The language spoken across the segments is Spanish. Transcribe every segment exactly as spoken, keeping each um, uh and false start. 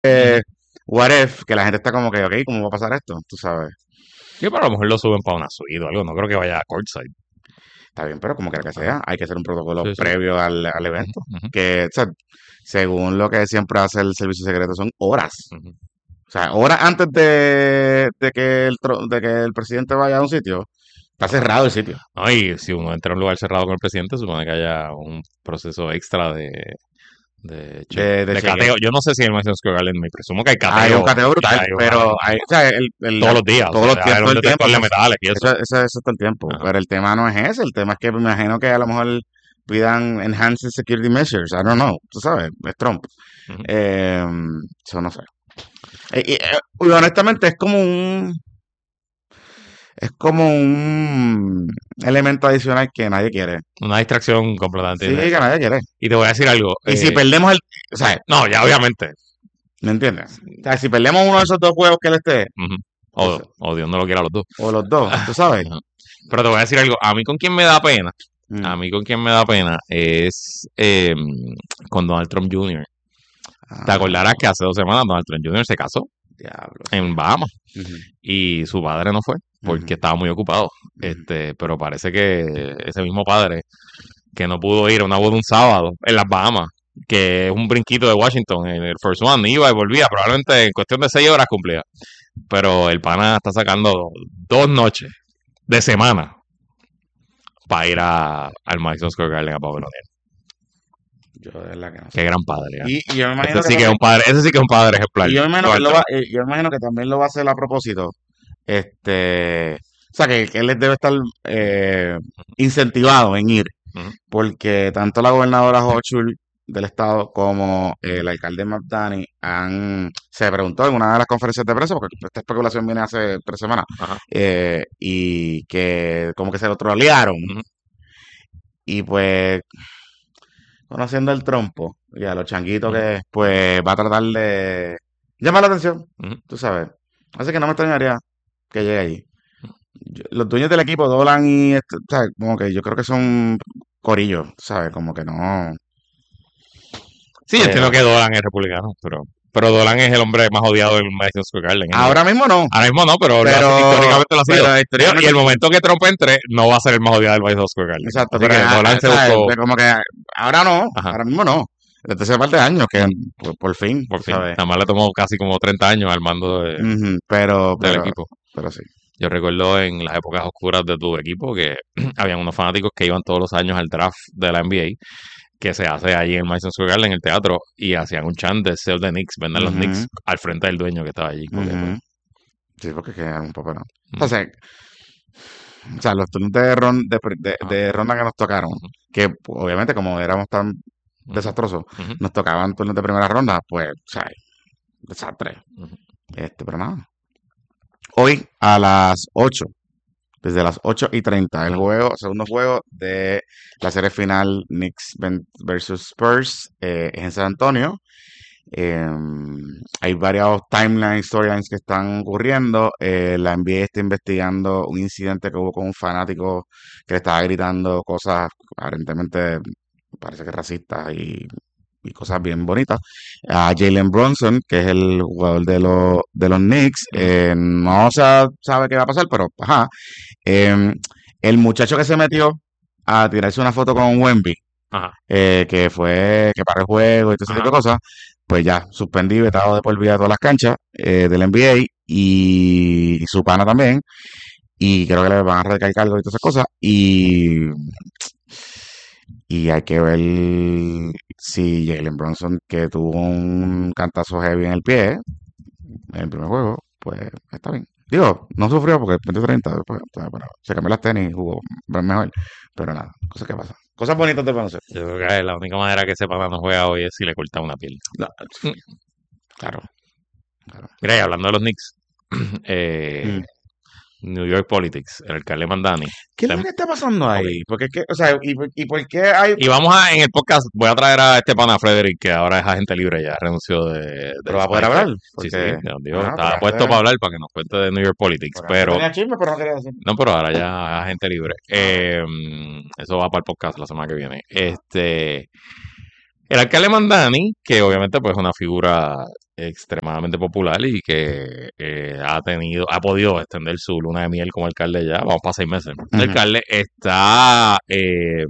Ujú. eh, what if, que la gente está como que, ok, ¿cómo va a pasar esto? Tú sabes. Sí, pero a lo mejor lo suben para una suite o algo. No creo que vaya a courtside. Está bien, pero como quiera que Ajá. sea, hay que hacer un protocolo Sí, sí. previo al, al Ujú, evento. ujú, Que, o sea, según lo que siempre hace el servicio secreto, son horas. ujú. O sea, horas antes de, de que el, tro- de que el presidente vaya a un sitio, está cerrado el sitio. No, y si uno entra a un lugar cerrado con el presidente, supone que haya un proceso extra de, de, che- De, de de cheque. cateo. Yo no sé si en el Madison Square Garden, me presumo que hay Hay un cateo cateo y brutal, hay una pero hay, o sea, el, el- todos los días, o todos sea, los debe días, haber todo un el tiempo, detector de eso, metales y eso. eso, eso, eso todo el tiempo. Ajá. Pero el tema no es ese, el tema es que me imagino que a lo mejor pidan enhanced security measures, I don't know, tú sabes, es Trump. Ujú. Eh, eso no sé. Eh, y, eh, y honestamente es como un, es como un elemento adicional que nadie quiere. Una distracción completamente Sí, que innecesaria. nadie quiere. Y te voy a decir algo. Y si eh, perdemos el, o sea, no, ya obviamente. ¿me entiendes? O sea, si perdemos uno de esos dos juegos que él esté, Ujú. pues, O, o Dios no lo quiera los dos. o los dos, tú sabes. Ajá. Pero te voy a decir algo. A mí con quien me da pena, a Mm. mí con quien me da pena es eh, con Donald Trump junior Te acordarás Ah, que hace dos semanas Donald Trump junior se casó diablo, sí. en Bahamas Ujú, y su padre no fue porque ujú, estaba muy ocupado. ujú. Este, pero parece que ese mismo padre que no pudo ir a una boda un sábado en las Bahamas, que es un brinquito de Washington, en el First One, iba y volvía, probablemente en cuestión de seis horas cumplía. Pero el pana está sacando dos noches de semana para ir a, al Madison Square Garden a Pablonear. Yo de verdad que no Qué sé. gran padre, ¿eh? Y, y yo me Ese imagino que sí que es también, un padre, ese sí que es un padre ejemplar, y yo me imagino que Donald lo va, Trump. eh, yo me imagino que también lo va a hacer a propósito. Este, o sea, que, que él debe estar eh, incentivado en ir, Ujú, porque tanto la gobernadora Hochul del estado como eh, el alcalde McDani han, se preguntó en una de las conferencias de prensa, porque esta especulación viene hace tres semanas, ajá, eh, y que como que se lo trolearon, ujú, y pues conociendo el trompo y a los changuitos ujú, que es, pues va a tratar de llamar la atención, ujú, tú sabes. Así que no me extrañaría que llegue allí. Yo- los dueños del equipo, Dolan y, este, o sea, como que yo creo que son corillos, ¿sabes? Como que no. sí, yo entiendo Pero que Dolan es republicano, pero, pero Dolan es el hombre más odiado del Madison Square Garden, anyway. ahora mismo no. Ahora mismo no, pero lo hace, Pero, históricamente lo ha sido. pero Digo, y históricamente el sí. momento que Trump entre, no va a ser el más odiado del Madison Square Garden. Exacto, Así pero que ah, Dolan ah, se ¿sabes? buscó, De como que ahora no, ajá, ahora mismo no. Desde hace un par de años que ujú, por, por fin, por tú fin. sabes. Nada más le tomó casi como treinta años al mando de- Ujú, pero, del pero, equipo. pero sí. Yo recuerdo en las épocas oscuras de tu equipo que habían unos fanáticos que iban todos los años al draft de la N B A, que se hace allí en Madison Square Garden, en el teatro, y hacían un chant de Sell the Knicks, vender los Ujú, Knicks al frente del dueño que estaba allí, porque pues, ujú. Sí, porque quedan un poco, ¿no? mm, Entonces, o sea, los turnos de, ron- de, pr- de- ajá, de ronda que nos tocaron, ujú, que pues, obviamente como éramos tan ujú, desastrosos, ujú, nos tocaban turnos de primera ronda, pues, o sea, desastre. ujú. Este, pero nada. Hoy a las ocho, desde las ocho y treinta, el Ujú. juego, segundo juego de la serie final Knicks ven- versus Spurs eh, es en San Antonio. Eh, hay varios timeline storylines que están ocurriendo. Eh, la N B A está investigando un incidente que hubo con un fanático que le estaba gritando cosas aparentemente, parece que racistas y, y cosas bien bonitas. A Jalen Brunson, que es el jugador de, los de los Knicks, Ujú, eh, no se sabe qué va a pasar, pero ajá. Eh, el muchacho que se metió a tirarse una foto con Wemby, ajá, eh, que fue, que para el juego y todo ese tipo ajá. de cosas, pues ya, suspendido, vetado de por vida de todas las canchas eh, del N B A y, y su pana también. Y creo que le van a radicar cargos y todas esas cosas. Y, y hay que ver si Jalen Brunson, que tuvo un cantazo heavy en el pie en el primer juego, pues está bien. Digo, no sufrió porque metió treinta después, o sea, pero se cambió las tenis y jugó mejor. Pero nada, cosas que pasan. Cosas bonitas del baloncesto. Yo creo que la única manera que ese pana no juega hoy es si le corta una pierna. No, Mm. claro, claro. Mira, y hablando de los Knicks, eh, Mm. New York Politics, el alcalde Mandani. ¿Qué es lo tem- que está pasando ok. ahí? Porque es que, o sea, ¿y, y por qué hay? Y vamos a, en el podcast, voy a traer a este pana Frederick, que ahora es agente libre, ya renunció de, Pero del va a poder Spiker. hablar, Sí, sí, porque, nos dijo, ah, estaba porque puesto para antes, hablar, para que nos cuente de New York Politics, porque antes pero tenía chisme, pero no quería decir. no, pero ahora ya es agente libre. Ah, ok. Eh, eso va para el podcast la semana que viene. Este, El alcalde Mandani, que obviamente pues es una figura extremadamente popular y que eh, ha tenido, ha podido extender su luna de miel como alcalde ya, vamos para seis meses. El Ujú. alcalde está eh,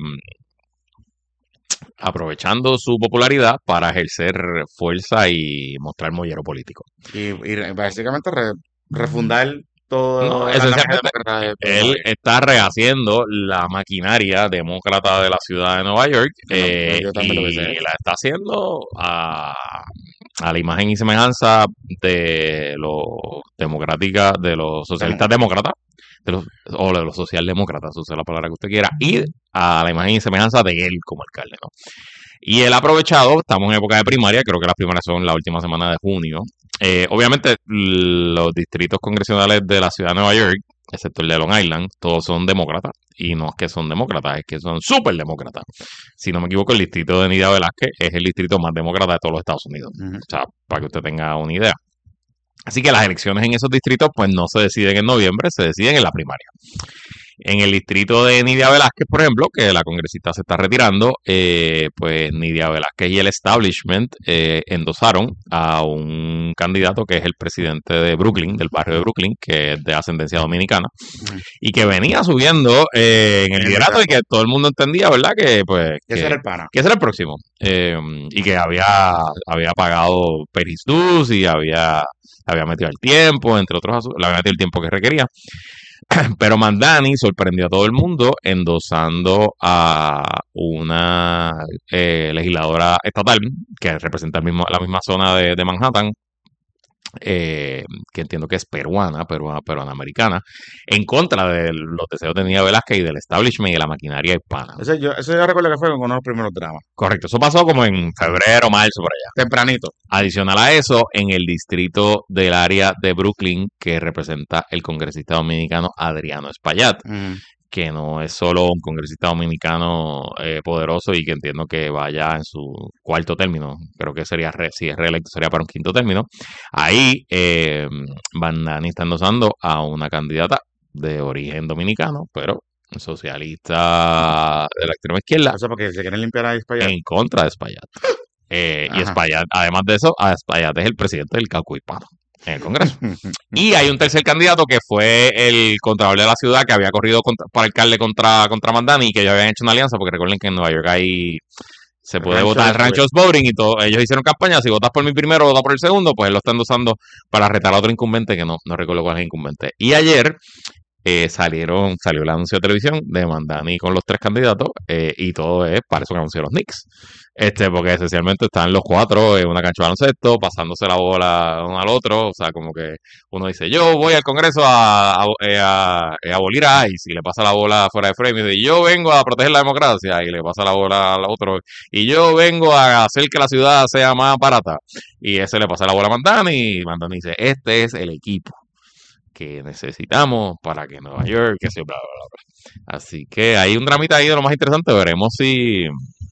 aprovechando su popularidad para ejercer fuerza y mostrar mollero político. Y, y re- básicamente re- refundar No, todo el andamiaje esencialmente demócrata de, de Nueva él York. está rehaciendo la maquinaria demócrata de la ciudad de Nueva York Que no, yo, eh, yo también lo hubiese y hecho. la está haciendo a, a la imagen y semejanza de los democráticas, de los Demo- socialistas demócratas, de los, o de los socialdemócratas, use la palabra que usted quiera, y a la imagen y semejanza de él como alcalde, ¿no? Y él ha aprovechado, estamos en época de primaria, creo que las primarias son la última semana de junio. Eh, obviamente, los distritos congresionales de la ciudad de Nueva York, excepto el de Long Island, todos son demócratas. Y no es que son demócratas, es que son súper demócratas. Si no me equivoco, el distrito de Nidia Velázquez es el distrito más demócrata de todos los Estados Unidos. Ujú. O sea, para que usted tenga una idea. Así que las elecciones en esos distritos, pues no se deciden en noviembre, se deciden en la primaria. En el distrito de Nidia Velázquez, por ejemplo, que la congresista se está retirando, eh, pues Nidia Velázquez y el establishment eh, endosaron a un candidato que es el presidente de Brooklyn, del barrio de Brooklyn, que es de ascendencia dominicana, Ujú. y que venía subiendo eh, en el En el liderato y liderazgo. que todo el mundo entendía, ¿verdad? Que pues Que ese que, era el pana. que ese era el próximo. Eh, y que había, había pagado Peris Dus y había, había metido el tiempo, entre otros asuntos, le había metido el tiempo que requería. Pero Mandani sorprendió a todo el mundo endosando a una eh, legisladora estatal que representa el mismo, la misma zona de, de Manhattan, eh, que entiendo que es peruana, peruana, peruana americana, en contra de los deseos de Nidia Velázquez y del establishment y de la maquinaria hispana. Ese yo, eso yo recuerdo que fue uno de los primeros dramas. Correcto, eso pasó como en febrero, marzo, por allá. Tempranito. Adicional a eso, en el distrito del área de Brooklyn que representa el congresista dominicano Adriano Espaillat, Ujú. que no es solo un congresista dominicano eh, poderoso y que entiendo que vaya en su cuarto término, creo que sería, re, si es reelecto, sería para un quinto término. Ahí eh, Bandani está endosando a una candidata de origen dominicano, pero socialista de la extrema izquierda, O sea, porque se quieren limpiar ahí para allá. en contra de Espaillat. Eh, y Ajá. Espaillat, además de eso, Espaillat es el presidente del Cauca Hispano en el Congreso. Y hay un tercer candidato que fue el contralor de la ciudad que había corrido contra, para alcalde contra, contra Mandani y que ellos habían hecho una alianza, porque recuerden que en Nueva York hay, se puede Rancho votar voting. ranchos voting y todo. Ellos hicieron campaña, si votas por mi primero, vota por el segundo, pues él lo está endosando para retar a otro incumbente que no, no recuerdo cuál es el incumbente. Y ayer eh, salieron, salió el anuncio de televisión de Mandani con los tres candidatos eh, y todo es para eso que anunció los Knicks. Este, porque esencialmente están los cuatro en una cancha de baloncesto, pasándose la bola uno al otro, o sea, como que uno dice, yo voy al Congreso a, a, eh, a, a abolir a ICE, y le pasa la bola fuera de frame, y dice, yo vengo a proteger la democracia, y le pasa la bola al otro, y yo vengo a hacer que la ciudad sea más barata, y ese le pasa la bola a Mandani, y Mandani dice, este es el equipo que necesitamos para que Nueva York, que se bla, bla, bla, bla. Así que hay un dramita ahí de lo más interesante, veremos si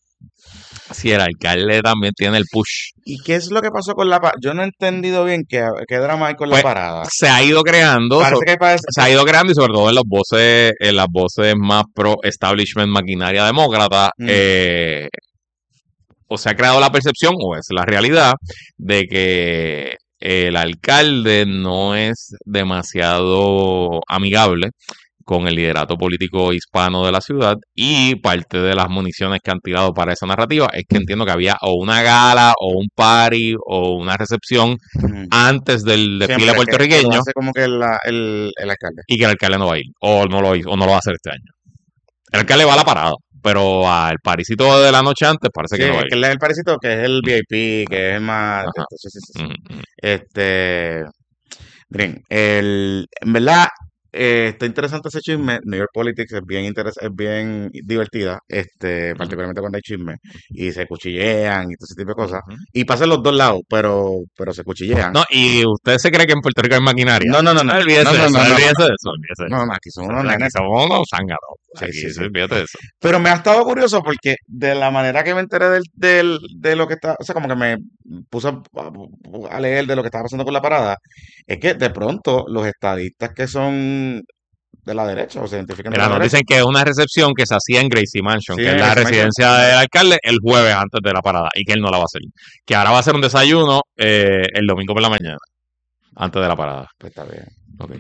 si el alcalde también tiene el push. ¿Y qué es lo que pasó con la parada? Yo no he entendido bien qué, qué drama hay con Pues la parada. se ha ido creando, Parece so- que parece, se ha ido creando y sobre todo en las voces, en las voces más pro establishment maquinaria demócrata, Mm. eh, o se ha creado la percepción, o es la realidad, de que el alcalde no es demasiado amigable con el liderato político hispano de la ciudad y parte de las municiones que han tirado para esa narrativa es que entiendo que había o una gala o un party o una recepción mm, antes del desfile siempre que, que lo puertorriqueño hace como que la- el, el alcalde. y que el alcalde no va a ir o no lo hizo, o no lo va a hacer este año. El alcalde va a la parada, pero al parisito de la noche antes parece Sí, que no va a es ir. que el, el parecito que es el V I P, que es el más... Ajá. Sí, sí, sí, sí. Ujú, ujú. Este, miren, el, en verdad eh, está interesante ese chisme. New York Politics es bien interes- es bien divertida, este, particularmente cuando hay chisme y se cuchillean y todo ese tipo de cosas. Ujú. Y pasa en los dos lados, pero, pero se cuchillean. No, y usted se cree que en Puerto Rico hay maquinaria. No, no, no, no. Olvídese No, de no, eso, no, no, olvídese no. de eso, olvídese de No, eso. no, aquí son unos Aquí nenes. somos unos zánganos. Sí, Aquí, sí, sí. olvídate de eso. Pero me ha estado curioso porque de la manera que me enteré del, del- de lo que está, o sea, como que me puse a, a leer de lo que estaba pasando con la parada, es que de pronto los estadistas que son de la derecha o se identifican de Mira, la nos derecha. dicen que es una recepción que se hacía en Gracie Mansion, Sí, que es en la Gracie residencia Mansion. del alcalde, el jueves antes de la parada, y que él no la va a hacer. Que ahora va a hacer un desayuno eh, el domingo por la mañana, antes de la parada. Pues está bien. Ok.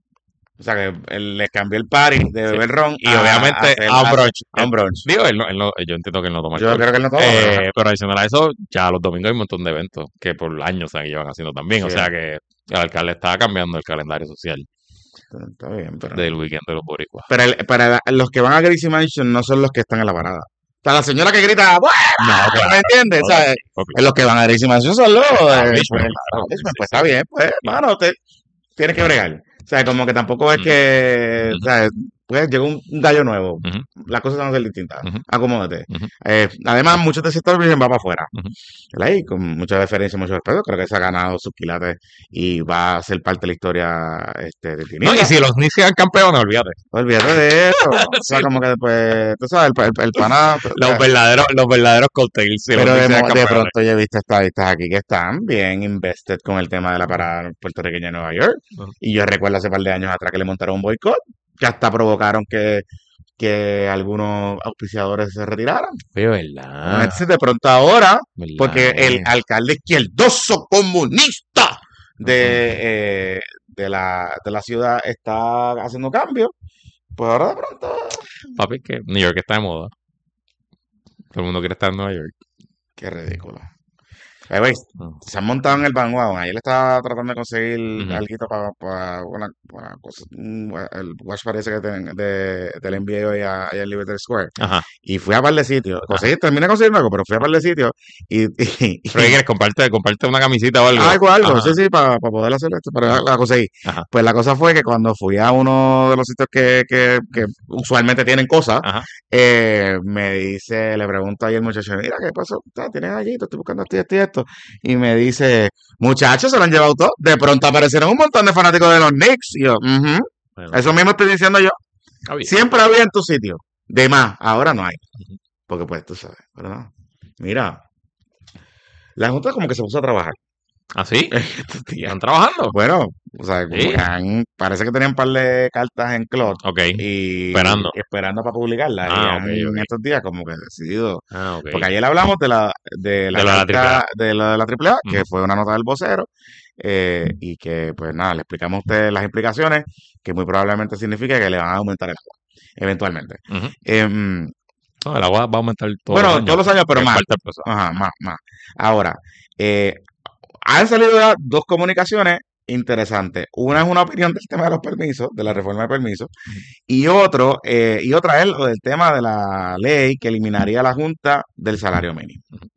O sea que él les cambió el party de Sí. beber ron Y a, a obviamente hacer- a un a- brunch. a un brunch. Digo, él no- él no- yo entiendo que él no toma Yo alcohol. creo que él no toma, pero ajá. Eh, pero adicional a eso, ya los domingos hay un montón de eventos que por años se llevan haciendo también. O Sí. sea que el alcalde está cambiando el calendario social Está bien, pero... del weekend de los boricuas. Pero el- para la- los que van a Gracie Mansion no son los que están en la parada. O sea, la señora que grita, ¡buena! No, claro. ¿Me entiendes? Ok, O sea, ok. los que van a Gracie Mansion son los... eh, Establishment, pues, claro. establishment, Sí, pues sí, está sí. bien, pues, mano, usted tiene que bregar. O sea, como que tampoco es Ujú. que... Ujú. O sea, pues llegó un un gallo nuevo. Ujú. Las cosas van a ser distintas. Ujú. Acomódate. Ujú. Eh, además, muchos de ese sector dicen va para afuera. Ujú. Él ahí, con mucha deferencia, mucho respeto, creo que se ha ganado sus quilates y va a ser parte de la historia este, de No, Tiniebla. y si los Knicks sean campeones, olvídate. Olvídate de eso. O sea, Sí. como que después, tú sabes, el, el, el pana. Los verdaderos, los verdaderos cocktails. Si los Pero de, Knicks sean mo- de campeones. pronto yo he visto estadistas aquí que están bien invested con el tema de la parada puertorriqueña en Nueva York. Ujú. Y yo recuerdo hace par de años atrás que le montaron un boicot, que hasta provocaron que, que algunos auspiciadores se retiraran. Oye, ¿verdad? Entonces, de pronto ahora, ¿Verdad? porque el alcalde izquierdoso comunista de, Ujú. eh, de, la, de la ciudad está haciendo cambios, pues ahora de pronto. Papi, que New York está de moda. Todo el mundo quiere estar en Nueva York. Qué ridículo. Eh, güey, Ujú. se han montado en el bandwagon. Ayer estaba tratando de conseguir Ujú. algo para una, una cosa. un- el watch parece que tienen de, del N B A hoy a- allá en Liberty Square. Ajá. Y fui a par de sitios. Conseguí, terminé consiguiendo algo, pero fui a par de sitios. Y, y, y- Pero ¿qué quieres? Comparte, comparte una camisita o algo. algo, algo. Ajá. Sí, sí, para poder hacer esto. Pero la, la conseguí. Ajá. Pues la cosa fue que cuando fui a uno de los sitios que, que, que usualmente tienen cosas, Ajá. eh, me dice, le pregunto ahí el muchacho, mira, ¿qué pasó? Ah, ¿tienes allí? Te estoy buscando esto y esto y esto. Y me dice, muchachos, se lo han llevado todo. De pronto aparecieron un montón de fanáticos de los Knicks. Y yo, "Ujú". Bueno, Eso mismo estoy diciendo yo. está bien. Siempre había en tu sitio. De más, ahora no hay. Ujú. Porque pues tú sabes, pero no. Mira, la Junta como que se puso a trabajar. ¿Ah, sí? estos días. ¿Están trabajando? Bueno, o sea, como Sí. que han- parece que tenían un par de cartas en Cloud Ok. y Esperando. y esperando para publicarlas. Ah, y ok, han ok. estos días como que decidido. Ah, ok. Porque ayer hablamos de la, de la De lo de la carta de lo de la triple A, que Ujú. fue una nota del vocero, eh, y que pues nada, le explicamos a ustedes las implicaciones, que muy probablemente significa que le van a aumentar el agua, eventualmente. Ujú. Em, No, el agua va a aumentar todos bueno, los años. todos los años, pero Es más. parte del proceso. Ajá, más, más. Ahora, eh, han salido ya dos comunicaciones interesantes. Una es una opinión del tema de los permisos, de la reforma de permisos, Ujú. y otro, eh, y otra es lo del tema de la ley que eliminaría la Junta del salario mínimo. Ujú.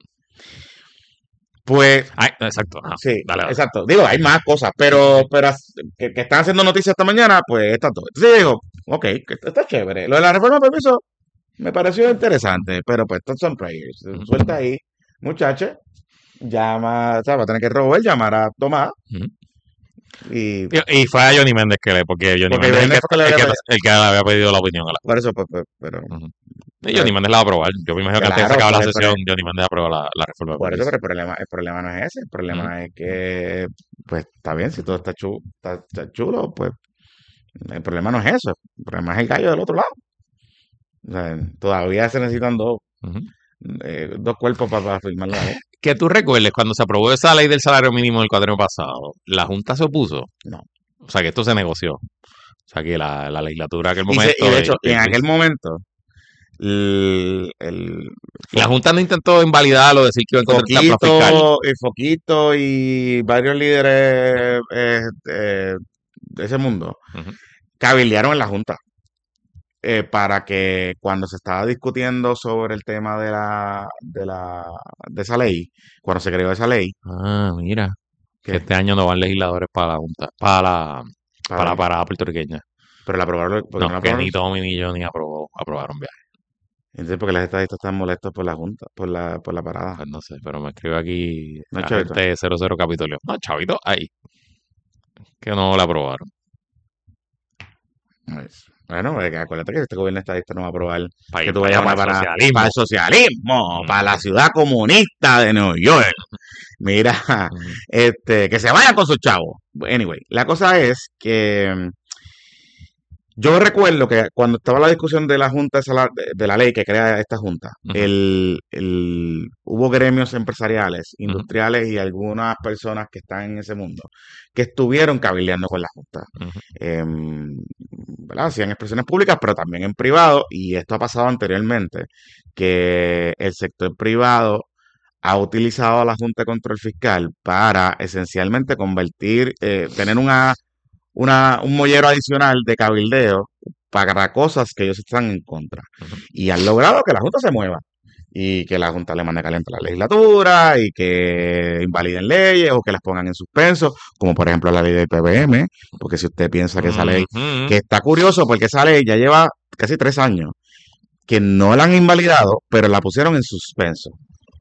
Pues Ay, exacto. Ajá. sí, Dale, dale. exacto. Digo, hay más cosas, pero, pero as- que, que están haciendo noticias esta mañana, pues estas dos. Entonces yo digo, ok, que esto está chévere. Lo de la reforma de permiso me pareció interesante, pero pues estos son prayers. Ujú. Suelta ahí, muchachos, llama, o sea, va a tener que Robert llamar a Tomás Ujú. y Y, y fue a Johnny Méndez que le, porque Johnny Porque Méndez es el Méndez que, fue que le el que- había el que le había pedido la opinión a la. por eso, pues, pues, pero, Ujú. Y Johnny Méndez la va a aprobar. Yo me imagino que antes de Claro, acabar la por el- por sesión, Johnny Méndez aprueba la, la reforma de por eso, permiso. pero el problema, el problema no es ese, el problema es que, pues, está bien, si todo está, chu- está, está chulo, pues, el problema no es eso, el problema es el gallo del otro lado. O sea, todavía se necesitan dos, Ujú. eh, dos cuerpos para, para firmar la ley. Que tú recuerdes, cuando se aprobó esa ley del salario mínimo del cuatrienio pasado, la Junta se opuso. No. O sea, que esto se negoció. O sea, que la, la legislatura en aquel Y, se- momento. y de hecho, y- en aquel momento, el, el la Junta no intentó invalidarlo, decir que iba en contra del templo fiscal. Foquito, y Foquito y varios líderes eh, eh, de ese mundo Ujú. cabildearon en la Junta eh, para que cuando se estaba discutiendo sobre el tema de la de la de esa ley, cuando se creó esa ley, Ah, mira. ¿qué? Que este año no van legisladores para la Junta, para la, para para, la parada puertorriqueña. pero la aprobaron, porque no No, la que aprobaron. ni Tommy ni yo ni aprobó, aprobaron viaje. Entonces, porque los estadistas están molestos por la Junta, por la, por la parada. Pues no sé, pero me escribe aquí No, la chavito. gente cero cero Capitolio. No, chavito, ahí. Que no la aprobaron. Pues, bueno, eh, acuérdate que este gobierno estadista no va a aprobar Pa' que ir tú para vayas allá, a para el para, socialismo. para el socialismo, Mm. para la ciudad comunista de New York. Mira, Ujú. este, que se vayan con sus chavos. Anyway, la cosa es que mm, Yo recuerdo que cuando estaba la discusión de la junta, esa la- de, de la ley que crea esta junta, Ujú, el, el- hubo gremios empresariales, ujú, industriales y algunas personas que están en ese mundo que estuvieron cabildeando con la junta. ujú, Em, ¿verdad? Hacían expresiones públicas, pero también en privado, y esto ha pasado anteriormente, que el sector privado ha utilizado a la Junta de Control Fiscal para esencialmente convertir, eh, tener una una, un mollero adicional de cabildeo para cosas que ellos están en contra. ujú. Y han logrado que la Junta se mueva y que la Junta le mande caliente a la legislatura y que invaliden leyes o que las pongan en suspenso, como por ejemplo la ley del P B M, porque si usted piensa que esa ley, Ujú. que está curioso porque esa ley ya lleva casi tres años, que no la han invalidado, pero la pusieron en suspenso.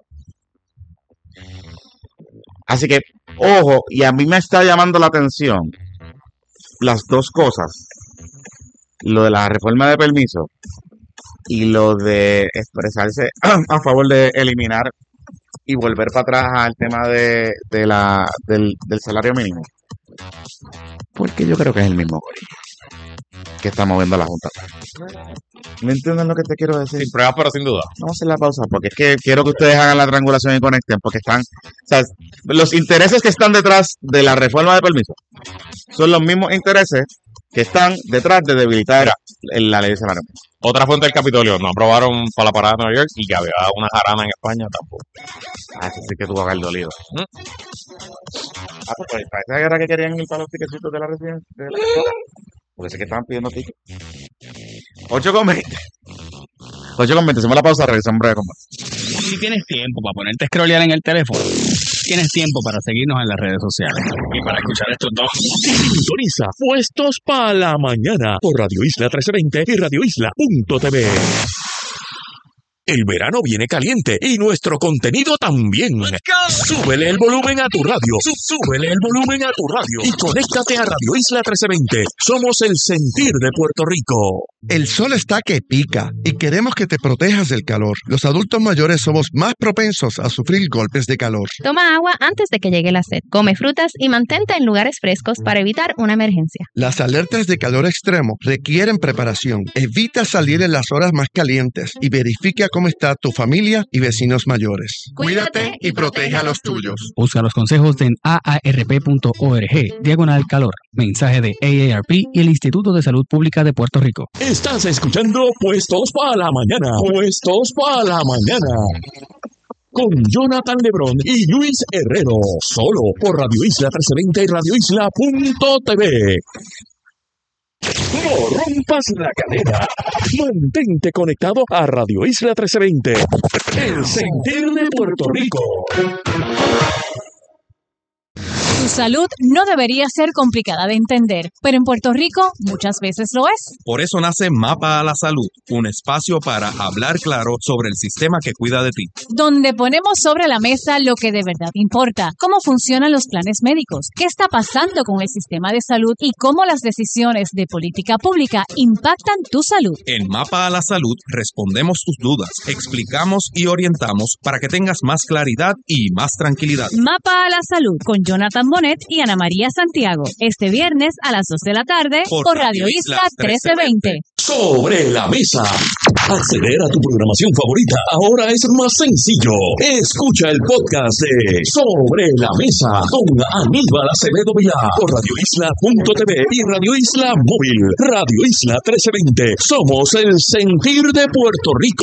Así que, ojo, y a mí me está llamando la atención las dos cosas, lo de la reforma de permiso y lo de expresarse a favor de eliminar y volver para atrás al tema de, de la, del, del salario mínimo. Porque yo creo que es el mismo que está moviendo la Junta. ¿Me entienden lo que te quiero decir? Sin pruebas, pero sin duda. Vamos a hacer la pausa porque es que quiero que ustedes hagan la triangulación y conecten porque están, o sea, los intereses que están detrás de la reforma de permiso son los mismos intereses que están detrás de debilitar Mira, el- la ley de salario mínimo. otra fuente del Capitolio, no aprobaron para la parada de Nueva York y que había una jarana en España tampoco. Ah, eso sí que tuvo que haber dolido. ¿Mm? Ah, pues pues, parece que era que querían ir para los ticketitos de la residencia. De la escuela, porque sé que estaban pidiendo tickets. ocho con veinte. ocho con veinte. Hacemos la pausa, regresamos en breve con más. Si tienes tiempo para ponerte a scrollear en el teléfono, tienes tiempo para seguirnos en las redes sociales y para escuchar estos dos. Sintoniza Puestos para la Mañana por Radio Isla trece veinte y Radio Isla punto t v. El verano viene caliente y nuestro contenido también. Súbele el volumen a tu radio. Sú- Súbele el volumen a tu radio. Y conéctate a Radio Isla trece veinte. Somos el sentir de Puerto Rico. El sol está que pica y queremos que te protejas del calor. Los adultos mayores somos más propensos a sufrir golpes de calor. Toma agua antes de que llegue la sed. Come frutas y mantente en lugares frescos para evitar una emergencia. Las alertas de calor extremo requieren preparación. Evita salir en las horas más calientes y verifica cómo está tu familia y vecinos mayores. Cuídate y protege a los tuyos. Busca los consejos en a a r p punto org, diagonal calor. Mensaje de A A R P y el Instituto de Salud Pública de Puerto Rico. Estás escuchando Puestos para la Mañana. Puestos para la Mañana. Con Jonathan Lebrón y Luis Herrero. Solo por Radio Isla trece veinte y Radio Isla punto t v. No rompas la cadena. Mantente conectado a Radio Isla trece veinte. El sentir de Puerto Rico. Tu salud no debería ser complicada de entender, pero en Puerto Rico muchas veces lo es. Por eso nace Mapa a la Salud, un espacio para hablar claro sobre el sistema que cuida de ti. Donde ponemos sobre la mesa lo que de verdad importa, cómo funcionan los planes médicos, qué está pasando con el sistema de salud y cómo las decisiones de política pública impactan tu salud. En Mapa a la Salud respondemos tus dudas, explicamos y orientamos para que tengas más claridad y más tranquilidad. Mapa a la Salud con Jonathan Bonet y Ana María Santiago. Este viernes a las dos de la tarde por, por Radio Isla trece veinte. Sobre la mesa. Acceder a tu programación favorita ahora es más sencillo. Escucha el podcast de Sobre la Mesa con Aníbal Acevedo Vilá por Radio Isla punto t v y Radio Isla Móvil. Radio Isla trece veinte. Somos el sentir de Puerto Rico.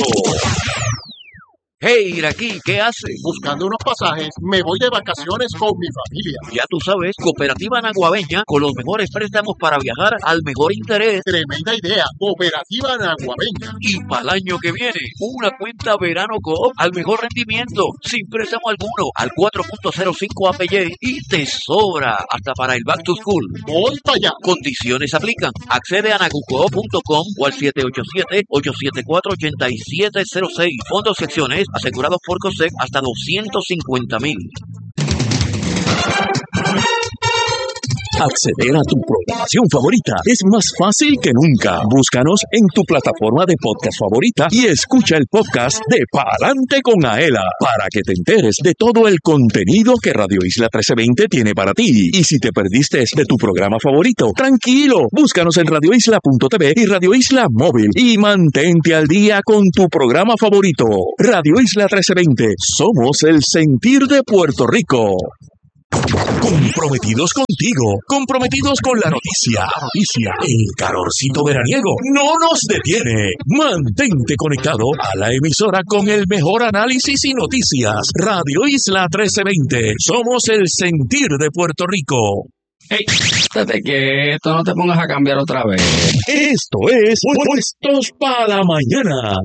Hey, Iraquí, ¿qué haces? Buscando unos pasajes, me voy de vacaciones con mi familia. Ya tú sabes, Cooperativa Naguabeña, con los mejores préstamos para viajar al mejor interés. Tremenda idea, Cooperativa Naguabeña. Y para el año que viene, una cuenta Verano Coop al mejor rendimiento, sin préstamo alguno, al cuatro punto cero cinco A P Y y te sobra hasta para el Back to School. Voy para allá. Condiciones aplican. Accede a nagucoop punto com o al siete ocho siete, ocho siete cuatro, ocho siete cero seis. Fondos secciones asegurados por COSEC hasta doscientos cincuenta mil. Acceder a tu programación favorita es más fácil que nunca. Búscanos en tu plataforma de podcast favorita y escucha el podcast de Pa'lante con Aela para que te enteres de todo el contenido que Radio Isla trece veinte tiene para ti. Y si te perdiste de tu programa favorito, tranquilo, búscanos en radio isla punto t v y Radio Isla Móvil y mantente al día con tu programa favorito. Radio Isla trece veinte, somos el sentir de Puerto Rico. Comprometidos contigo, comprometidos con la noticia. Noticia, el calorcito veraniego no nos detiene. Mantente conectado a la emisora con el mejor análisis y noticias. Radio Isla trece veinte, somos el sentir de Puerto Rico. Hey, estate quieto, no te pongas a cambiar otra vez. Esto es Puestos para la Mañana.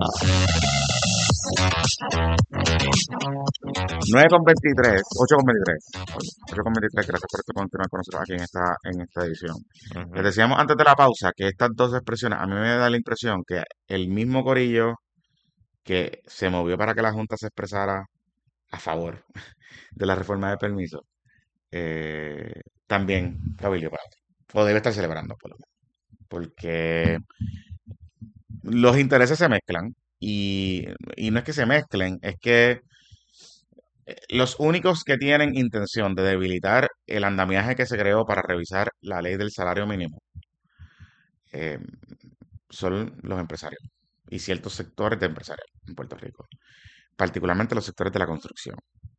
nueve con veintitrés, ocho con veintitrés. ocho con veintitrés, gracias por continuar con nosotros aquí en esta, en esta edición. Uh-huh. Les decíamos antes de la pausa que estas dos expresiones, a mí me da la impresión que el mismo corillo que se movió para que la Junta se expresara a favor de la reforma de permiso, eh, también cabildió para otro. O debe estar celebrando, por lo menos. Porque los intereses se mezclan. Y, y no es que se mezclen, es que los únicos que tienen intención de debilitar el andamiaje que se creó para revisar la ley del salario mínimo eh, son los empresarios y ciertos sectores de empresarios en Puerto Rico, particularmente los sectores de la construcción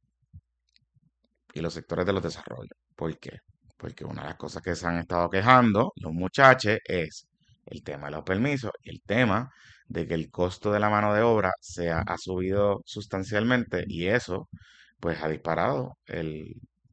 y los sectores de los desarrollos. ¿Por qué? Porque una de las cosas que se han estado quejando los muchachos es el tema de los permisos y el tema de que el costo de la mano de obra se ha, ha subido sustancialmente y eso pues ha disparado el,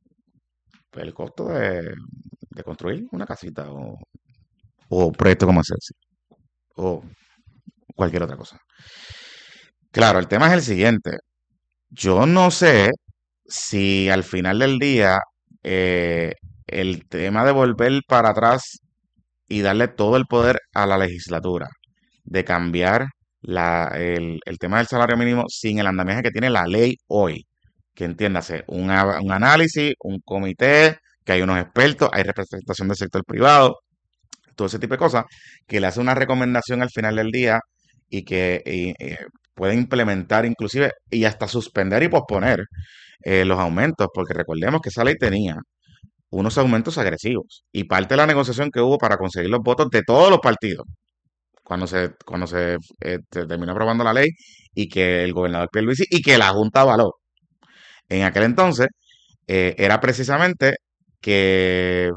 el costo de, de construir una casita o, o proyecto como ese o cualquier otra cosa. Claro, el tema es el siguiente. Yo no sé si al final del día eh, el tema de volver para atrás y darle todo el poder a la legislatura de cambiar la, el, el tema del salario mínimo sin el andamiaje que tiene la ley hoy. Que entiéndase, un, un análisis, un comité, que hay unos expertos, hay representación del sector privado, todo ese tipo de cosas, que le hace una recomendación al final del día y que y, y puede implementar inclusive y hasta suspender y posponer eh, los aumentos, porque recordemos que esa ley tenía unos aumentos agresivos y parte de la negociación que hubo para conseguir los votos de todos los partidos cuando se cuando se, eh, se terminó aprobando la ley y que el gobernador Pierluisi y que la Junta avaló en aquel entonces eh, era precisamente que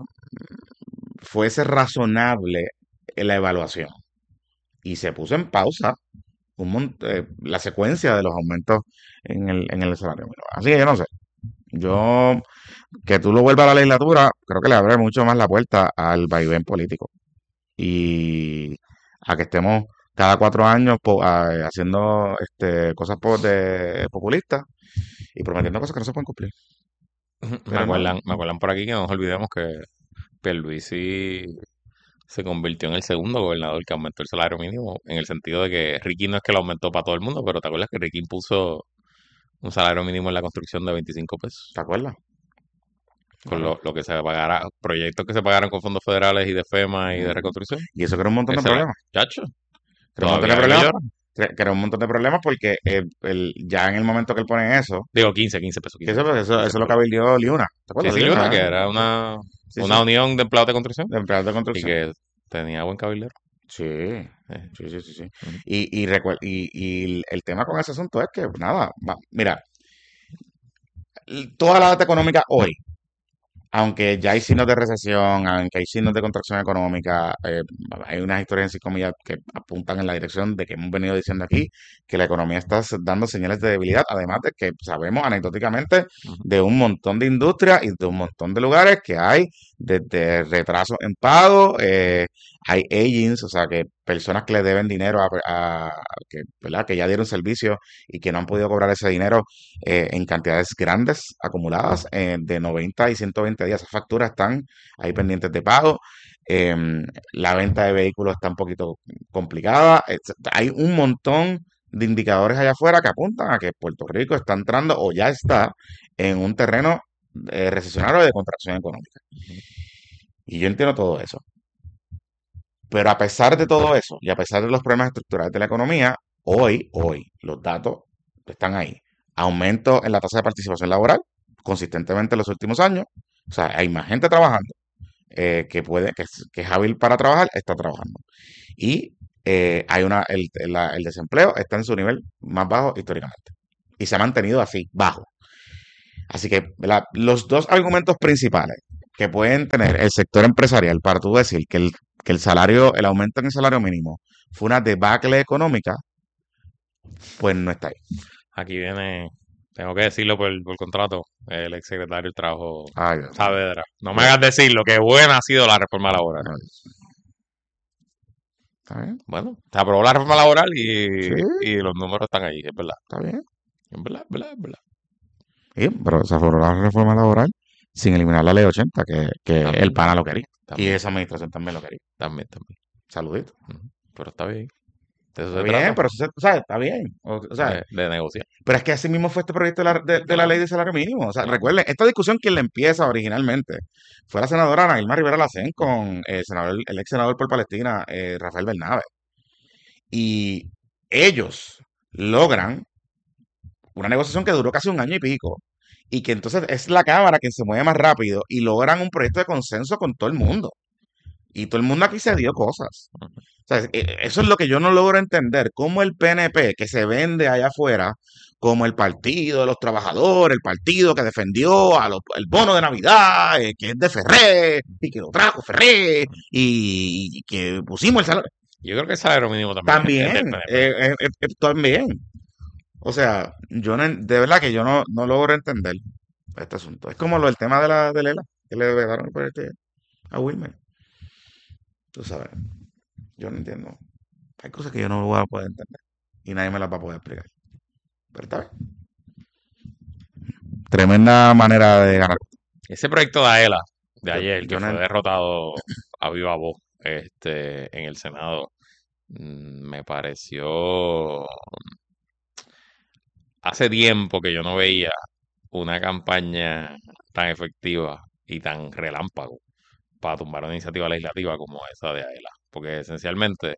fuese razonable la evaluación y se puso en pausa un eh, la secuencia de los aumentos en el, en el salario mínimo. Así que yo no sé, yo que tú lo vuelvas a la legislatura creo que le abre mucho más la puerta al vaivén político y a que estemos cada cuatro años po, a, haciendo este, cosas po, de populistas y prometiendo cosas que no se pueden cumplir. Me acuerdan, me acuerdan por aquí que no nos olvidemos que Pierluisi se convirtió en el segundo gobernador que aumentó el salario mínimo, en el sentido de que Ricky no es que lo aumentó para todo el mundo, pero ¿te acuerdas que Ricky impuso un salario mínimo en la construcción de veinticinco pesos? ¿Te acuerdas? Con lo, lo que se pagara, proyectos que se pagaran con fondos federales y de FEMA y de reconstrucción. Y eso crea un montón de problemas. Chacho. Crea un montón de problemas. Crea un montón de problemas porque eh, el, ya en el momento que él pone eso. Digo, quince, quince pesos. quince eso, eso, eso, eso lo cabildió Liuna. ¿Te acuerdas? Sí, sí, Liuna, que era una, sí, una sí. unión de empleados de construcción. De empleados de construcción. Y que tenía buen cabildero. Sí, sí, sí, sí. sí. Uh-huh. Y, y, recuer- y, y el tema con ese asunto es que, nada, va, mira, toda la data económica hoy, aunque ya hay signos de recesión, aunque hay signos de contracción económica, eh, hay unas historias en sí comillas que apuntan en la dirección de que hemos venido diciendo aquí, que la economía está dando señales de debilidad, además de que sabemos anecdóticamente de un montón de industrias y de un montón de lugares que hay desde retrasos en pago, eh, hay agents, o sea, que personas que le deben dinero a, a que, ¿verdad? que ya dieron servicio y que no han podido cobrar ese dinero eh, en cantidades grandes acumuladas eh, de noventa y ciento veinte días. Esas facturas están ahí pendientes de pago. Eh, la venta de vehículos está un poquito complicada. Hay un montón de indicadores allá afuera que apuntan a que Puerto Rico está entrando o ya está en un terreno eh, recesionario de contracción económica. Y yo entiendo todo eso. Pero a pesar de todo eso, y a pesar de los problemas estructurales de la economía, hoy, hoy, los datos están ahí. Aumento en la tasa de participación laboral, consistentemente en los últimos años. O sea, hay más gente trabajando eh, que puede, que es, que es hábil para trabajar, está trabajando. Y eh, hay una, el, la- el desempleo está en su nivel más bajo históricamente. Y se ha mantenido así, bajo. Así que la- los dos argumentos principales que pueden tener el sector empresarial para tú decir que el, que el salario, el aumento en el salario mínimo fue una debacle económica, pues no está ahí. Aquí viene, tengo que decirlo por, por contrato, el exsecretario del Trabajo Ay, Dios mío. Saavedra. No me Bueno, hagas decirlo, que buena ha sido la reforma laboral. ay, está bien, Bueno, se aprobó la reforma laboral y, sí, y los números están ahí, es verdad. está bien. Es verdad, es verdad, es verdad. Sí, pero se aprobó la reforma laboral sin eliminar la ley ochenta, que, que el También, pana lo quería. Y también, esa administración también lo quería. también, también. Saludito. Ujú. Pero está bien. De eso Está se bien, trata, pero eso se- o sea, está bien. O, o sea, de, de negociar. pero es que así mismo fue este proyecto de la, de, de la ley de salario mínimo. O sea, Claro. recuerden, esta discusión quien la empieza originalmente fue la senadora Ana Irma Rivera Lacén con el senador, el ex senador por Palestina, eh, Rafael Bernabe. Y ellos logran una negociación que duró casi un año y pico. Y que entonces es la Cámara quien se mueve más rápido y logran un proyecto de consenso con todo el mundo. Y todo el mundo aquí se dio cosas. Ujú. O sea, e- eso es lo que yo no logro entender. Cómo el P N P, que se vende allá afuera como el partido de los trabajadores, el partido que defendió a los- el bono de Navidad, eh, que es de Ferré, y que lo trajo Ferré, y, y que pusimos el salario. Yo creo que el salario mínimo también es, es del También, P N P. eh, eh, eh, eh, también. O sea, yo no, en- de verdad que yo no, no logro entender este asunto. Es como lo del tema de la de Lela, que le vedaron el proyecto a Wilmer. Tú sabes, yo no entiendo. Hay cosas que yo no voy a poder entender y nadie me las va a poder explicar. Pero está bien. Tremenda manera de ganar. Ese proyecto de AELA de Yo, ayer, que yo no fue en- derrotado a viva voz este, en el Senado, mm, me pareció hace tiempo que yo no veía una campaña tan efectiva y tan relámpago para tumbar una iniciativa legislativa como esa de AELA. Porque esencialmente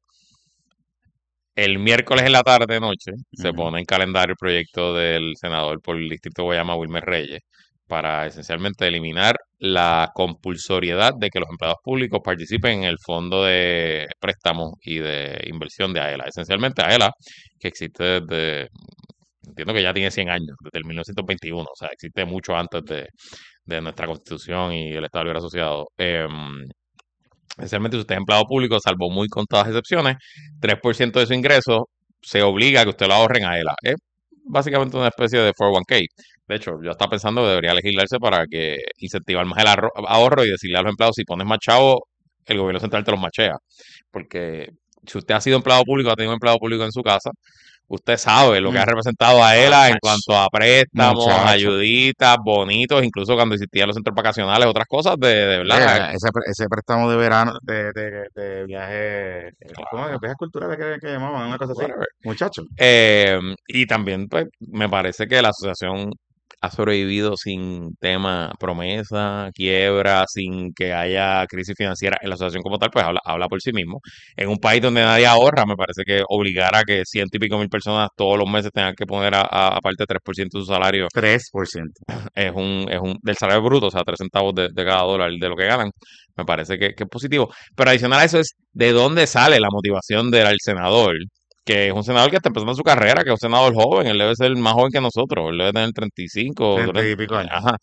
el miércoles en la tarde noche se Ujú. pone en calendario el proyecto del senador por el distrito de Guayama, Wilmer Reyes, para esencialmente eliminar la compulsoriedad de que los empleados públicos participen en el fondo de préstamos y de inversión de AELA. Esencialmente AELA, que existe desde, entiendo que ya tiene cien años, desde el mil novecientos veintiuno, o sea, existe mucho antes de, de nuestra constitución y el Estado Libre Asociado. Em, Esencialmente, si usted es empleado público, salvo muy contadas excepciones, tres por ciento de su ingreso se obliga a que usted lo ahorre en AELA. Es básicamente una especie de cuatro oh uno k. De hecho, yo estaba pensando que debería legislarse para que incentivar más el ahorro, ahorro y decirle a los empleados, si pones más chavo, el gobierno central te los machea. Porque si usted ha sido empleado público, ha tenido un empleado público en su casa, usted sabe lo que ha Mm. representado a ELA en Ach, cuanto a préstamos, muchacho. ayuditas, bonitos, incluso cuando existían los centros vacacionales, otras cosas de, de verdad. Eh, ese, pre- ese préstamo de verano, de, de, de viaje, eh, ¿cómo es? Viajes culturales que, que llamaban, una cosa así. Whatever. Muchacho. Eh, y también, pues, me parece que la asociación ha sobrevivido sin tema promesa, quiebra, sin que haya crisis financiera. En la asociación como tal, pues habla, habla por sí mismo. En un país donde nadie ahorra, me parece que obligar a que ciento y pico mil personas todos los meses tengan que poner a, a- aparte tres por ciento de su salario tres por ciento. es un, es un, del salario bruto, o sea, tres centavos de, de cada dólar de lo que ganan, me parece que, que es positivo. Pero adicional a eso es de dónde sale la motivación del senador, que es un senador que está empezando su carrera, que es un senador joven, él debe ser más joven que nosotros, él debe tener treinta y cinco, treinta y treinta, pico años. ajá,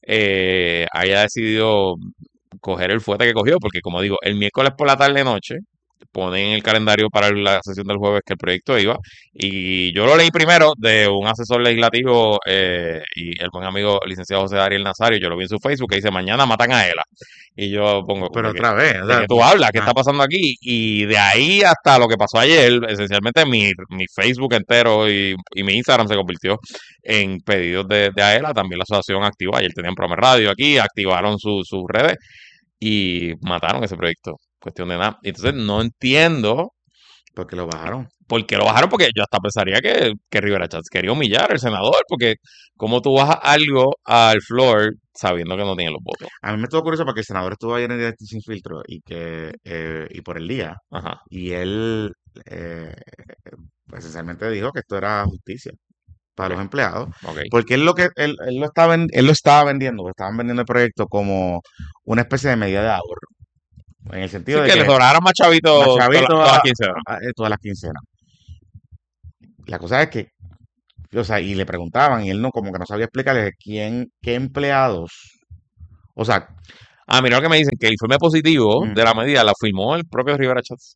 eh, haya decidido coger el fuete que cogió, porque como digo, el miércoles por la tarde noche ponen en el calendario para la sesión del jueves que el proyecto iba, y yo lo leí primero de un asesor legislativo eh, y el buen amigo licenciado José Ariel Nazario, yo lo vi en su Facebook, que dice, mañana matan a ELA, y yo pongo, Pero ¿de qué, otra vez, o de sea, qué tú hablas? ¿Qué ah, está pasando aquí? Y de ahí hasta lo que pasó ayer, esencialmente mi, mi Facebook entero y, y mi Instagram se convirtió en pedidos de, de AELA, también la asociación activó, ayer tenían programa de radio aquí, activaron su- sus redes y mataron ese proyecto. Cuestión de nada. Entonces no entiendo porque lo bajaron. ¿por qué lo bajaron? Porque yo hasta pensaría que, que Rivera Chats quería humillar al senador, porque ¿cómo tú bajas algo al floor sabiendo que no tiene los votos? A mí me estuvo curioso porque el senador estuvo ayer en Directo Sin Filtro y que eh, y por el día, Ajá. y él eh, pues, esencialmente dijo que esto era justicia para Ok. los empleados, Ok. porque él lo que él, él lo estaba ven- él lo estaba vendiendo, estaban vendiendo el proyecto como una especie de medida de ahorro, en el Sí, sentido de que que les sobraran más chavitos más todas las chavito todas las a, quincenas. a- a- todas las quincenas. La cosa es que, o sea, y le preguntaban y él no, como que no sabía explicarle quién, qué empleados, o sea, Ah, mira lo que me dicen, que el informe positivo mm, de la medida la firmó el propio Rivera Chats.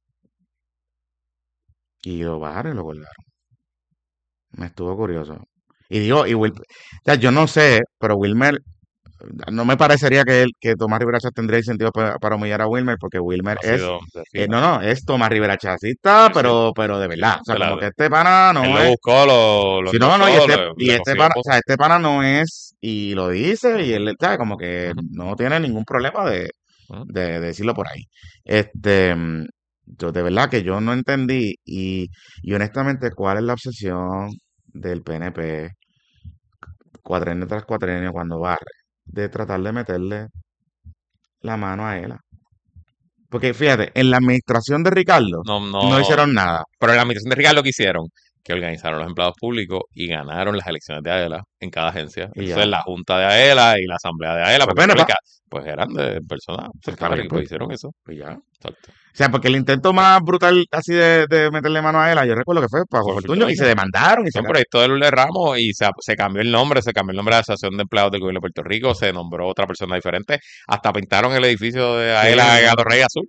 y lo bajaron y lo colgaron. Me estuvo curioso. Y digo, y Wil- o sea, yo no sé, pero Wilmer, no me parecería que él, que Tomás Rivera Chats tendría incentivo para, para humillar a Wilmer, porque Wilmer Ha es, sido de eh, fila. no, no, es Tomás Rivera Chatsista, Sí, sí. pero, pero de verdad. O sea, De la- como que este pana Él no lo es, buscó, lo, lo si no, no, y endorsó, este, lo- y le este consiguió pana, o votos. sea, este pana no es, y lo dice, y él está como que Ujú, no tiene ningún problema de, ujú. de, de decirlo por ahí. Este, mm, yo de verdad que yo no entendí, y, y honestamente, ¿cuál es la obsesión del P N P cuatrenio tras cuatrenio cuando barre? De tratar de meterle la mano a él. Porque fíjate, en la administración de Ricardo No, no no, hicieron nada. pero en la administración de Ricardo lo que hicieron, que organizaron los empleados públicos y ganaron las elecciones de AELA en cada agencia. Y Entonces ya. la junta de AELA y la asamblea de AELA, Pues porque P N P. Rica- pues eran de personas Pues está cercanas bien, y pues pues. hicieron eso. Pues ya. Exacto. O sea, porque el intento más brutal así de, de meterle mano a él, yo recuerdo que fue para Fue Jorge Puerto Ortuño y Rico. se demandaron y se Fue un proyecto de Lourdes Ramos y se, se cambió el nombre, se cambió el nombre de la Asociación de Empleados del Gobierno de Puerto Rico, se nombró otra persona diferente, hasta pintaron el edificio de AELA Sí. Gato Rey azul.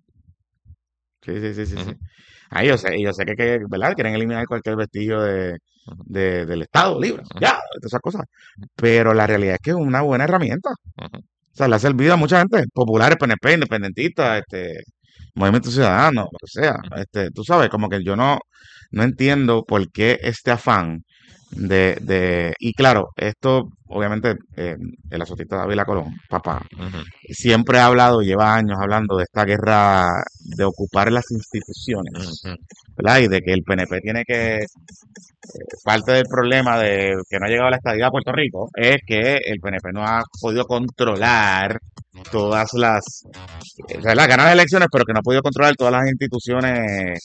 Sí, sí, sí, sí, Ujú. sí. Ahí yo sé, y yo sé que, que, ¿verdad? Quieren eliminar cualquier vestigio de, Ujú. de- del Estado libre, Ujú. ya, todas esas cosas. Pero la realidad es que es una buena herramienta. Ujú. O sea, le ha servido a mucha gente, populares, P N P, independentistas, este, Movimiento Ciudadano, lo que sea. Este, tú sabes, como que yo no, no entiendo por qué este afán de, de, y claro, esto, obviamente, eh, el azotista Dávila Colón, papá, Ujú. siempre ha hablado, lleva años hablando de esta guerra de ocupar las instituciones, Ujú. ¿verdad? Y de que el P N P tiene que, eh, parte del problema de que no ha llegado la estadidad a Puerto Rico es que el P N P no ha podido controlar todas las, o sea, las ganas de elecciones, pero que no ha podido controlar todas las instituciones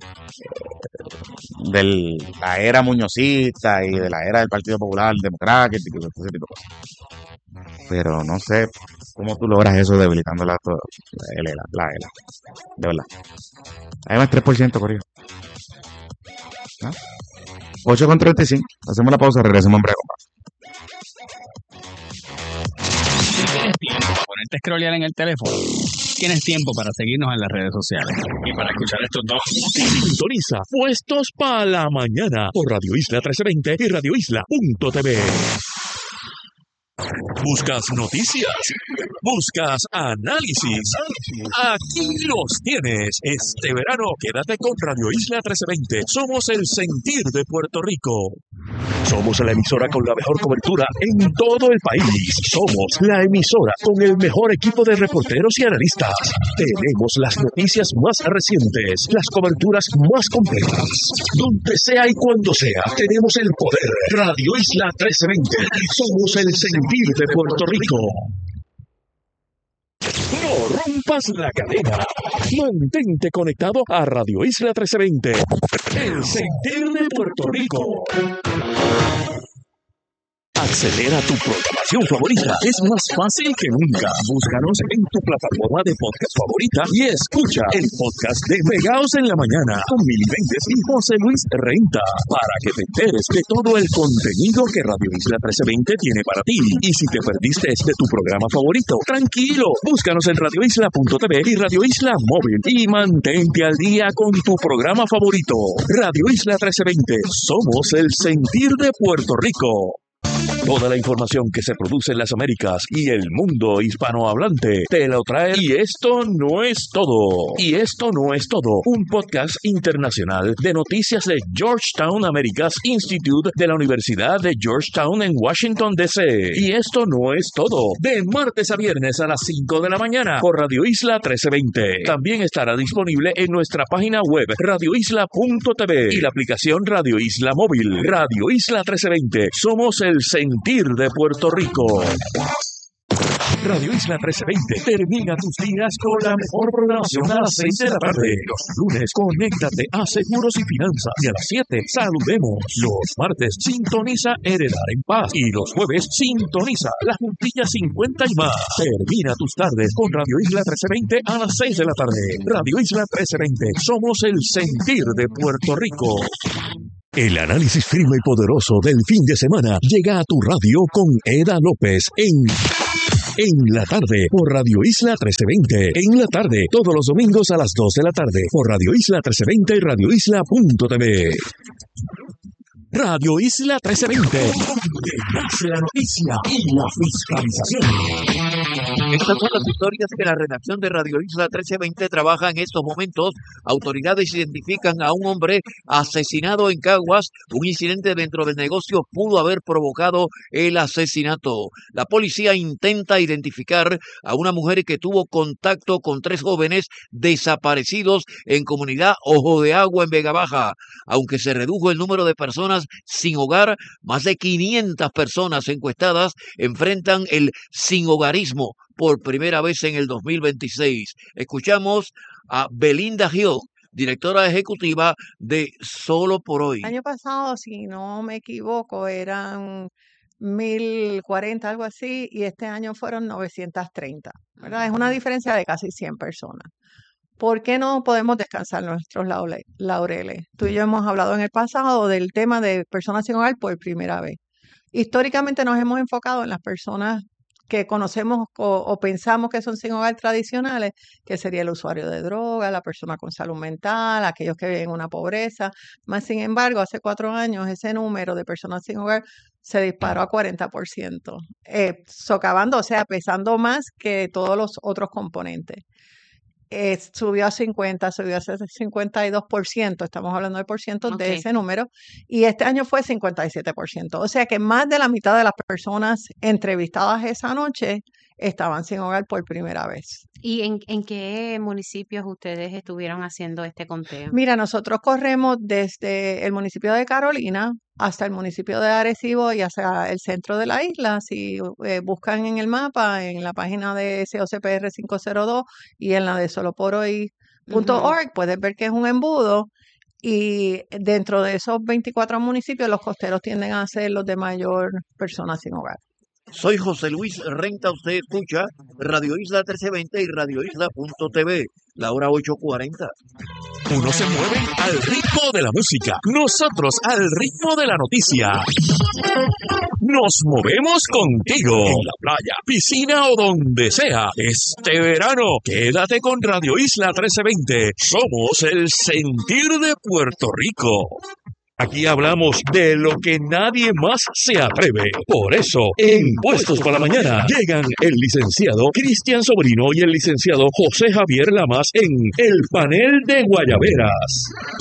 de la era muñozista y de la era del Partido Popular Democrático y todo ese tipo de cosas. Pero no sé cómo tú logras eso debilitando la, la, la, la, la de verdad. Además, tres por ciento corrido. ¿Ah? ocho con treinta y cinco. Hacemos la pausa, regresamos en breve. ¿Tienes tiempo para ponerte a scrollear en el teléfono? Tienes tiempo para seguirnos en las redes sociales y para escuchar estos dos. Sintoniza Puestos para la Mañana por Radio Isla trece veinte y radio isla punto t v. ¿Buscas noticias? ¿Buscas análisis? Aquí los tienes. Este verano quédate con Radio Isla trece veinte. Somos el sentir de Puerto Rico. Somos la emisora con la mejor cobertura en todo el país. Somos la emisora con el mejor equipo de reporteros y analistas. Tenemos las noticias más recientes, las coberturas más completas. Donde sea y cuando sea, tenemos el poder. Radio Isla trece veinte. Somos el sentir de Puerto Rico. No rompas la cadena. Mantente conectado a Radio Isla trece veinte. El sentir de Puerto Rico. Acceder a tu programación favorita es más fácil que nunca. Búscanos en tu plataforma de podcast favorita y escucha el podcast de Pegaos en la Mañana con Mili Méndez y José Luis Renta para que te enteres de todo el contenido que Radio Isla trece veinte tiene para ti. Y si te perdiste de tu programa favorito, tranquilo, búscanos en radio isla punto t v y Radio Isla Móvil y mantente al día con tu programa favorito. Radio Isla trece veinte, somos el sentir de Puerto Rico. Toda la información que se produce en las Américas y el mundo hispanohablante te lo trae. Y esto no es todo. Y esto no es todo. Un podcast internacional de noticias de Georgetown Americas Institute de la Universidad de Georgetown en Washington, D C Y esto no es todo. De martes a viernes a las cinco de la mañana por Radio Isla trece veinte. También estará disponible en nuestra página web radio isla punto t v y la aplicación Radio Isla Móvil. Radio Isla trece veinte. Somos el sentir de Puerto Rico. Radio Isla trece veinte termina tus días con la mejor programación a las seis de la tarde. Los lunes, conéctate a Seguros y Finanzas. Y a las siete, saludemos. Los martes, sintoniza Heredar en Paz. Y los jueves, sintoniza La Juntilla cincuenta y más. Termina tus tardes con Radio Isla trece veinte a las seis de la tarde. Radio Isla trece veinte. Somos el sentir de Puerto Rico. El análisis firme y poderoso del fin de semana llega a tu radio con Eda López en... En la tarde, por Radio Isla trece veinte. En la tarde, todos los domingos a las dos de la tarde, por Radio Isla trece veinte y radio isla punto t v. Radio Isla trece veinte, donde nace la noticia y la fiscalización. Estas son las historias que la redacción de Radio Isla trece veinte trabaja en estos momentos. Autoridades identifican a un hombre asesinado en Caguas. Un incidente dentro del negocio pudo haber provocado el asesinato. La policía intenta identificar a una mujer que tuvo contacto con tres jóvenes desaparecidos en comunidad Ojo de Agua en Vega Baja. Aunque se redujo el número de personas sin hogar, más de quinientas personas encuestadas enfrentan el sinhogarismo por primera vez en el dos mil veintiséis. Escuchamos a Belinda Hill, directora ejecutiva de Solo por Hoy. El año pasado, si no me equivoco, eran mil cuarenta, algo así, y este año fueron novecientas treinta, ¿verdad? Es una diferencia de casi cien personas. ¿Por qué no podemos descansar nuestros laureles? Tú y yo hemos hablado en el pasado del tema de personas sin hogar por primera vez. Históricamente nos hemos enfocado en las personas que conocemos o, o pensamos que son sin hogar tradicionales, que sería el usuario de droga, la persona con salud mental, aquellos que viven en una pobreza. Más sin embargo, hace cuatro años ese número de personas sin hogar se disparó a cuarenta por ciento, eh, socavando, o sea, pesando más que todos los otros componentes. Eh, subió a cincuenta, subió a cincuenta y dos por ciento, estamos hablando de por ciento okay. de ese número, y este año fue cincuenta y siete por ciento. O sea que más de la mitad de las personas entrevistadas esa noche estaban sin hogar por primera vez. ¿Y en, en qué municipios ustedes estuvieron haciendo este conteo? Mira, nosotros corremos desde el municipio de Carolina hasta el municipio de Arecibo y hacia el centro de la isla. Si eh, buscan en el mapa, en la página de S O C P R quinientos dos y en la de solo por hoy punto org, uh-huh. puedes ver que es un embudo. Y dentro de esos veinticuatro municipios, los costeros tienden a ser los de mayor personas sin hogar. Soy José Luis Renta, usted escucha Radio Isla trece veinte y radio isla punto t v, la hora ocho cuarenta. Uno se mueve al ritmo de la música, nosotros al ritmo de la noticia. Nos movemos contigo en la playa, piscina o donde sea. Este verano, quédate con Radio Isla trece veinte. Somos el sentir de Puerto Rico. Aquí hablamos de lo que nadie más se atreve. Por eso, en Puestos para la Mañana, llegan el licenciado Cristian Sobrino y el licenciado José Javier Lamas en el panel de Guayaberas.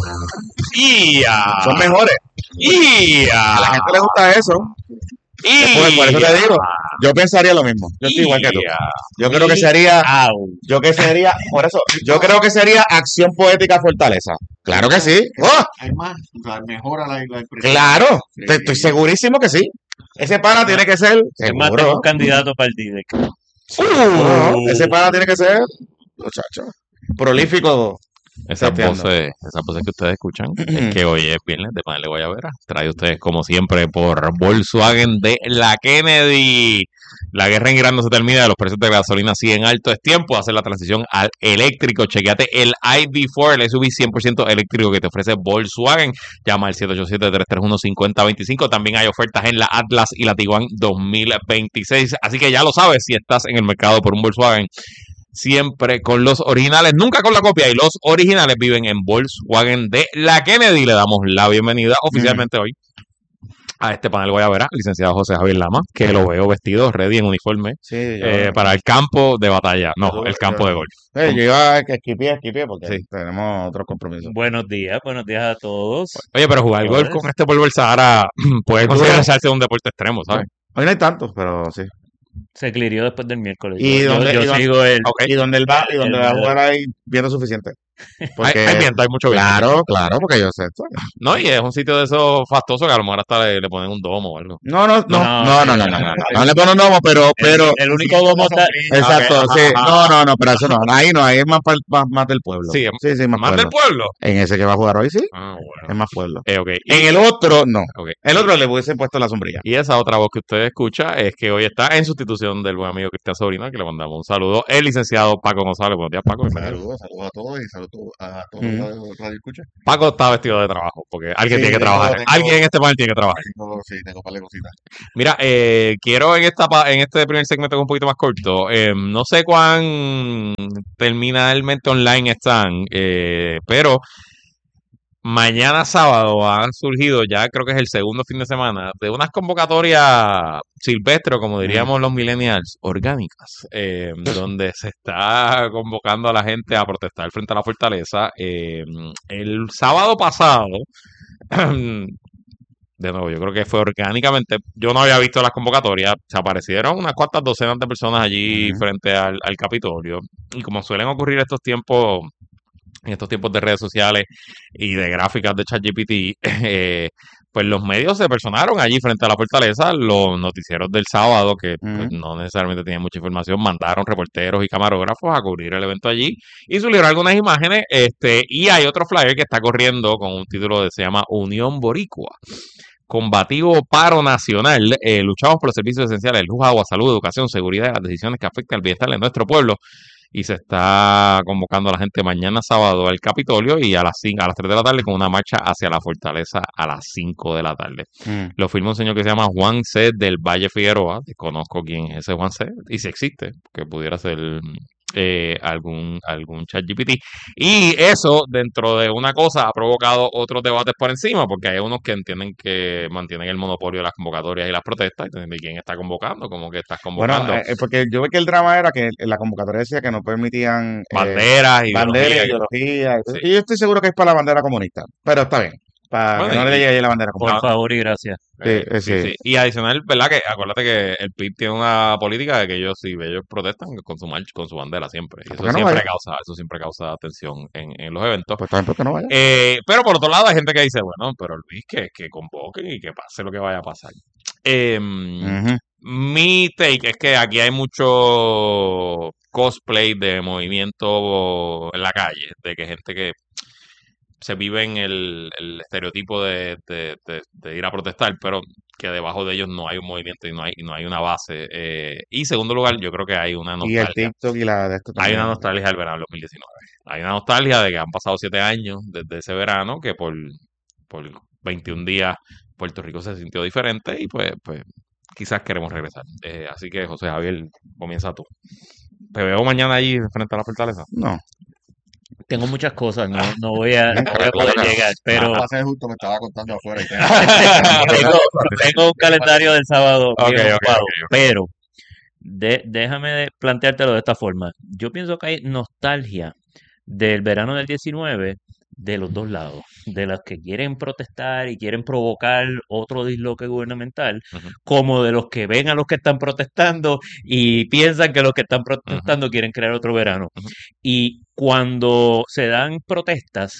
¡Ya! Son mejores. ¡Ya! A la gente le gusta eso. Pues por eso te digo, yo pensaría lo mismo. Yo estoy igual que tú. Yo creo que sería, yo que sería, por eso, yo creo que sería acción poética fortaleza. Claro que sí. ¡Oh! Además, mejora la, la impresión. Claro, te, estoy segurísimo que sí. Ese pana tiene que ser, es más, tengo un candidato para el D I D E C. Uh, ese pana tiene que ser, muchacho, prolífico. Esas voces, esas voces que ustedes escuchan, es que hoy es viernes de Panel de Guayabera. Trae ustedes, como siempre, por Volkswagen de la Kennedy. La guerra en Irán no se termina, los precios de la gasolina siguen alto. Es tiempo de hacer la transición al eléctrico. Chequeate el I D cuatro, el S U V cien por ciento eléctrico que te ofrece Volkswagen. Llama al siete ocho siete, tres tres uno, cinco cero dos cinco. También hay ofertas en la Atlas y la Tiguan dos mil veintiséis. Así que ya lo sabes, si estás en el mercado por un Volkswagen, siempre con los originales, nunca con la copia, y los originales viven en Volkswagen de la Kennedy. Le damos la bienvenida oficialmente mm. hoy a este panel Guayabera, el licenciado José Javier Lama, que lo veo vestido, ready en uniforme, Sí, yo, eh, para el campo de batalla, no, el campo de golf. Eh, yo iba a esquipié, esquipié, porque Sí. tenemos otros compromisos. Buenos días, buenos días a todos. Oye, pero jugar golf con este polvo del Sahara puede considerarse un deporte extremo, ¿sabes? Hoy no hay tantos, pero sí. Se clirió después del miércoles. Y yo donde, yo, y yo donde- sigo el... y donde él va, y donde el- va a jugar hay viento suficiente. Porque, Hay, hay viento, hay mucho viento. Claro, claro, porque yo sé esto. No, y es un sitio de esos fastosos que a lo mejor hasta le, le ponen un domo o algo. No, no, no, No, no, no, no, no, no, no, no le ponen domo, pero, pero, el único domo está... exacto, Ok, sí, ajá, no, no, no, pero eso no, ahí no, ahí es más, pal- más, más del pueblo. Sí, sí, sí, más, ¿Más del pueblo. pueblo? En ese que va a jugar hoy, sí, Ah, bueno. es más pueblo. Eh, ok. Y, En el otro, no. ok. El otro le hubiese puesto la sombrilla. Y esa otra voz que usted escucha es que hoy está en sustitución del buen amigo Cristian Sobrino, que le mandamos un saludo, el licenciado Paco González. Buenos días, Paco. bienvenido. Saludos, saludos a todos y saludos a todos Mm. los radio escucha. Paco está vestido de trabajo, porque alguien Sí, tiene que tengo- trabajar. tengo- Alguien en este panel tiene que trabajar. Tengo, sí, tengo un par de cositas. Mira, eh, quiero en esta pa- en este primer segmento que es un poquito más corto, eh, no sé cuán terminalmente online están, eh, pero mañana sábado han surgido, ya creo que es el segundo fin de semana, de unas convocatorias silvestres, como diríamos los millennials, orgánicas, eh, donde se está convocando a la gente a protestar frente a la fortaleza. Eh, el sábado pasado, de nuevo, yo creo que fue orgánicamente, yo no había visto las convocatorias, se aparecieron unas cuantas docenas de personas allí Ujú. frente al, al Capitolio, y como suelen ocurrir estos tiempos, en estos tiempos de redes sociales y de gráficas de ChatGPT, eh, pues los medios se personaron allí frente a la fortaleza, los noticieros del sábado, que pues, Ujú. no necesariamente tenían mucha información, mandaron reporteros y camarógrafos a cubrir el evento allí y subieron algunas imágenes, este, y hay otro flyer que está corriendo con un título que se llama Unión Boricua. Combativo paro nacional, eh, luchamos por los servicios esenciales, luz, agua, salud, educación, seguridad y las decisiones que afectan al bienestar de nuestro pueblo. Y se está convocando a la gente mañana sábado al Capitolio y a las cinco, a las tres de la tarde con una marcha hacia la fortaleza a las cinco de la tarde. Mm. Lo firma un señor que se llama Juan C. del Valle Figueroa. Desconozco quién es ese Juan C. Y si existe, que pudiera ser eh, algún, algún ChatGPT. Y eso, dentro de una cosa, ha provocado otros debates por encima, porque hay unos que entienden que mantienen el monopolio de las convocatorias y las protestas. Y de quién está convocando, como que estás convocando. Bueno, eh, eh, porque yo ve que el drama era que en la convocatoria decía que no permitían eh, banderas, banderas, ideología. ideología. Sí. Y yo estoy seguro que es para la bandera comunista, pero está bien, para Bueno, que no y- le llegue ahí la bandera Por comunista. favor y gracias. Sí, Eh, eh, sí, sí. sí. Y adicional, ¿verdad? Que acuérdate que el P I B tiene una política de que ellos, si ellos protestan con su marcha, con su bandera siempre. Y ¿Por eso qué no siempre vaya? causa, eso siempre causa tensión en, en los eventos. Pues también porque no vaya. Eh, pero por otro lado hay gente que dice, bueno, pero Luis, que, que convoquen y que pase lo que vaya a pasar. Eh, Ujú. Mi take es que aquí hay mucho cosplay de movimiento en la calle, de que gente que se vive en el, el estereotipo de, de- de- de ir a protestar, pero que debajo de ellos no hay un movimiento y no hay, y no hay una base. Eh, y segundo lugar, yo creo que hay una Y el nostalgia. TikTok y la de esto Hay también. una nostalgia del verano del dos mil diecinueve. Hay una nostalgia de que han pasado siete años desde ese verano, que por, por veintiún días Puerto Rico se sintió diferente y pues, pues quizás queremos regresar. Eh, así que, José Javier, comienza tú. Te veo mañana allí frente a la fortaleza. No. Tengo muchas cosas, no, no voy a, no voy a poder llegar, pero Va a ser justo, me estaba contando afuera. Y tengo, tengo un calendario del sábado Ok, bien ok, ocupado, ok, ok. pero de- déjame de- planteártelo de esta forma. Yo pienso que hay nostalgia del verano del diecinueve de los dos lados, de los que quieren protestar y quieren provocar otro disloque gubernamental, Ujú. como de los que ven a los que están protestando y piensan que los que están protestando quieren crear otro verano. Ujú. Y cuando se dan protestas,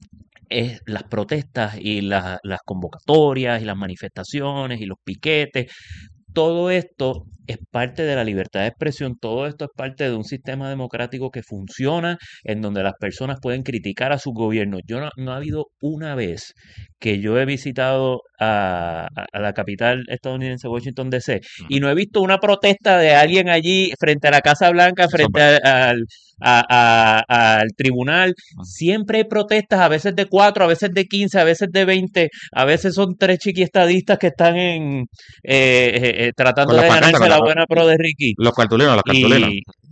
es las protestas y las, las convocatorias y las manifestaciones y los piquetes, todo esto es parte de la libertad de expresión, todo esto es parte de un sistema democrático que funciona, en donde las personas pueden criticar a sus gobiernos. Yo no, no ha habido una vez que yo he visitado a, a- a la capital estadounidense, Washington, D C, y no he visto una protesta de alguien allí frente a la Casa Blanca, frente a- al, a- a- al tribunal. Siempre hay protestas, a veces de cuatro, a veces de quince, a veces de veinte, a veces son tres chiquiestadistas que están en eh, eh, eh, tratando Con las de pancartas, ganarse con la la- buena pro de Ricky. Los cartulinos, los cartulinos. Y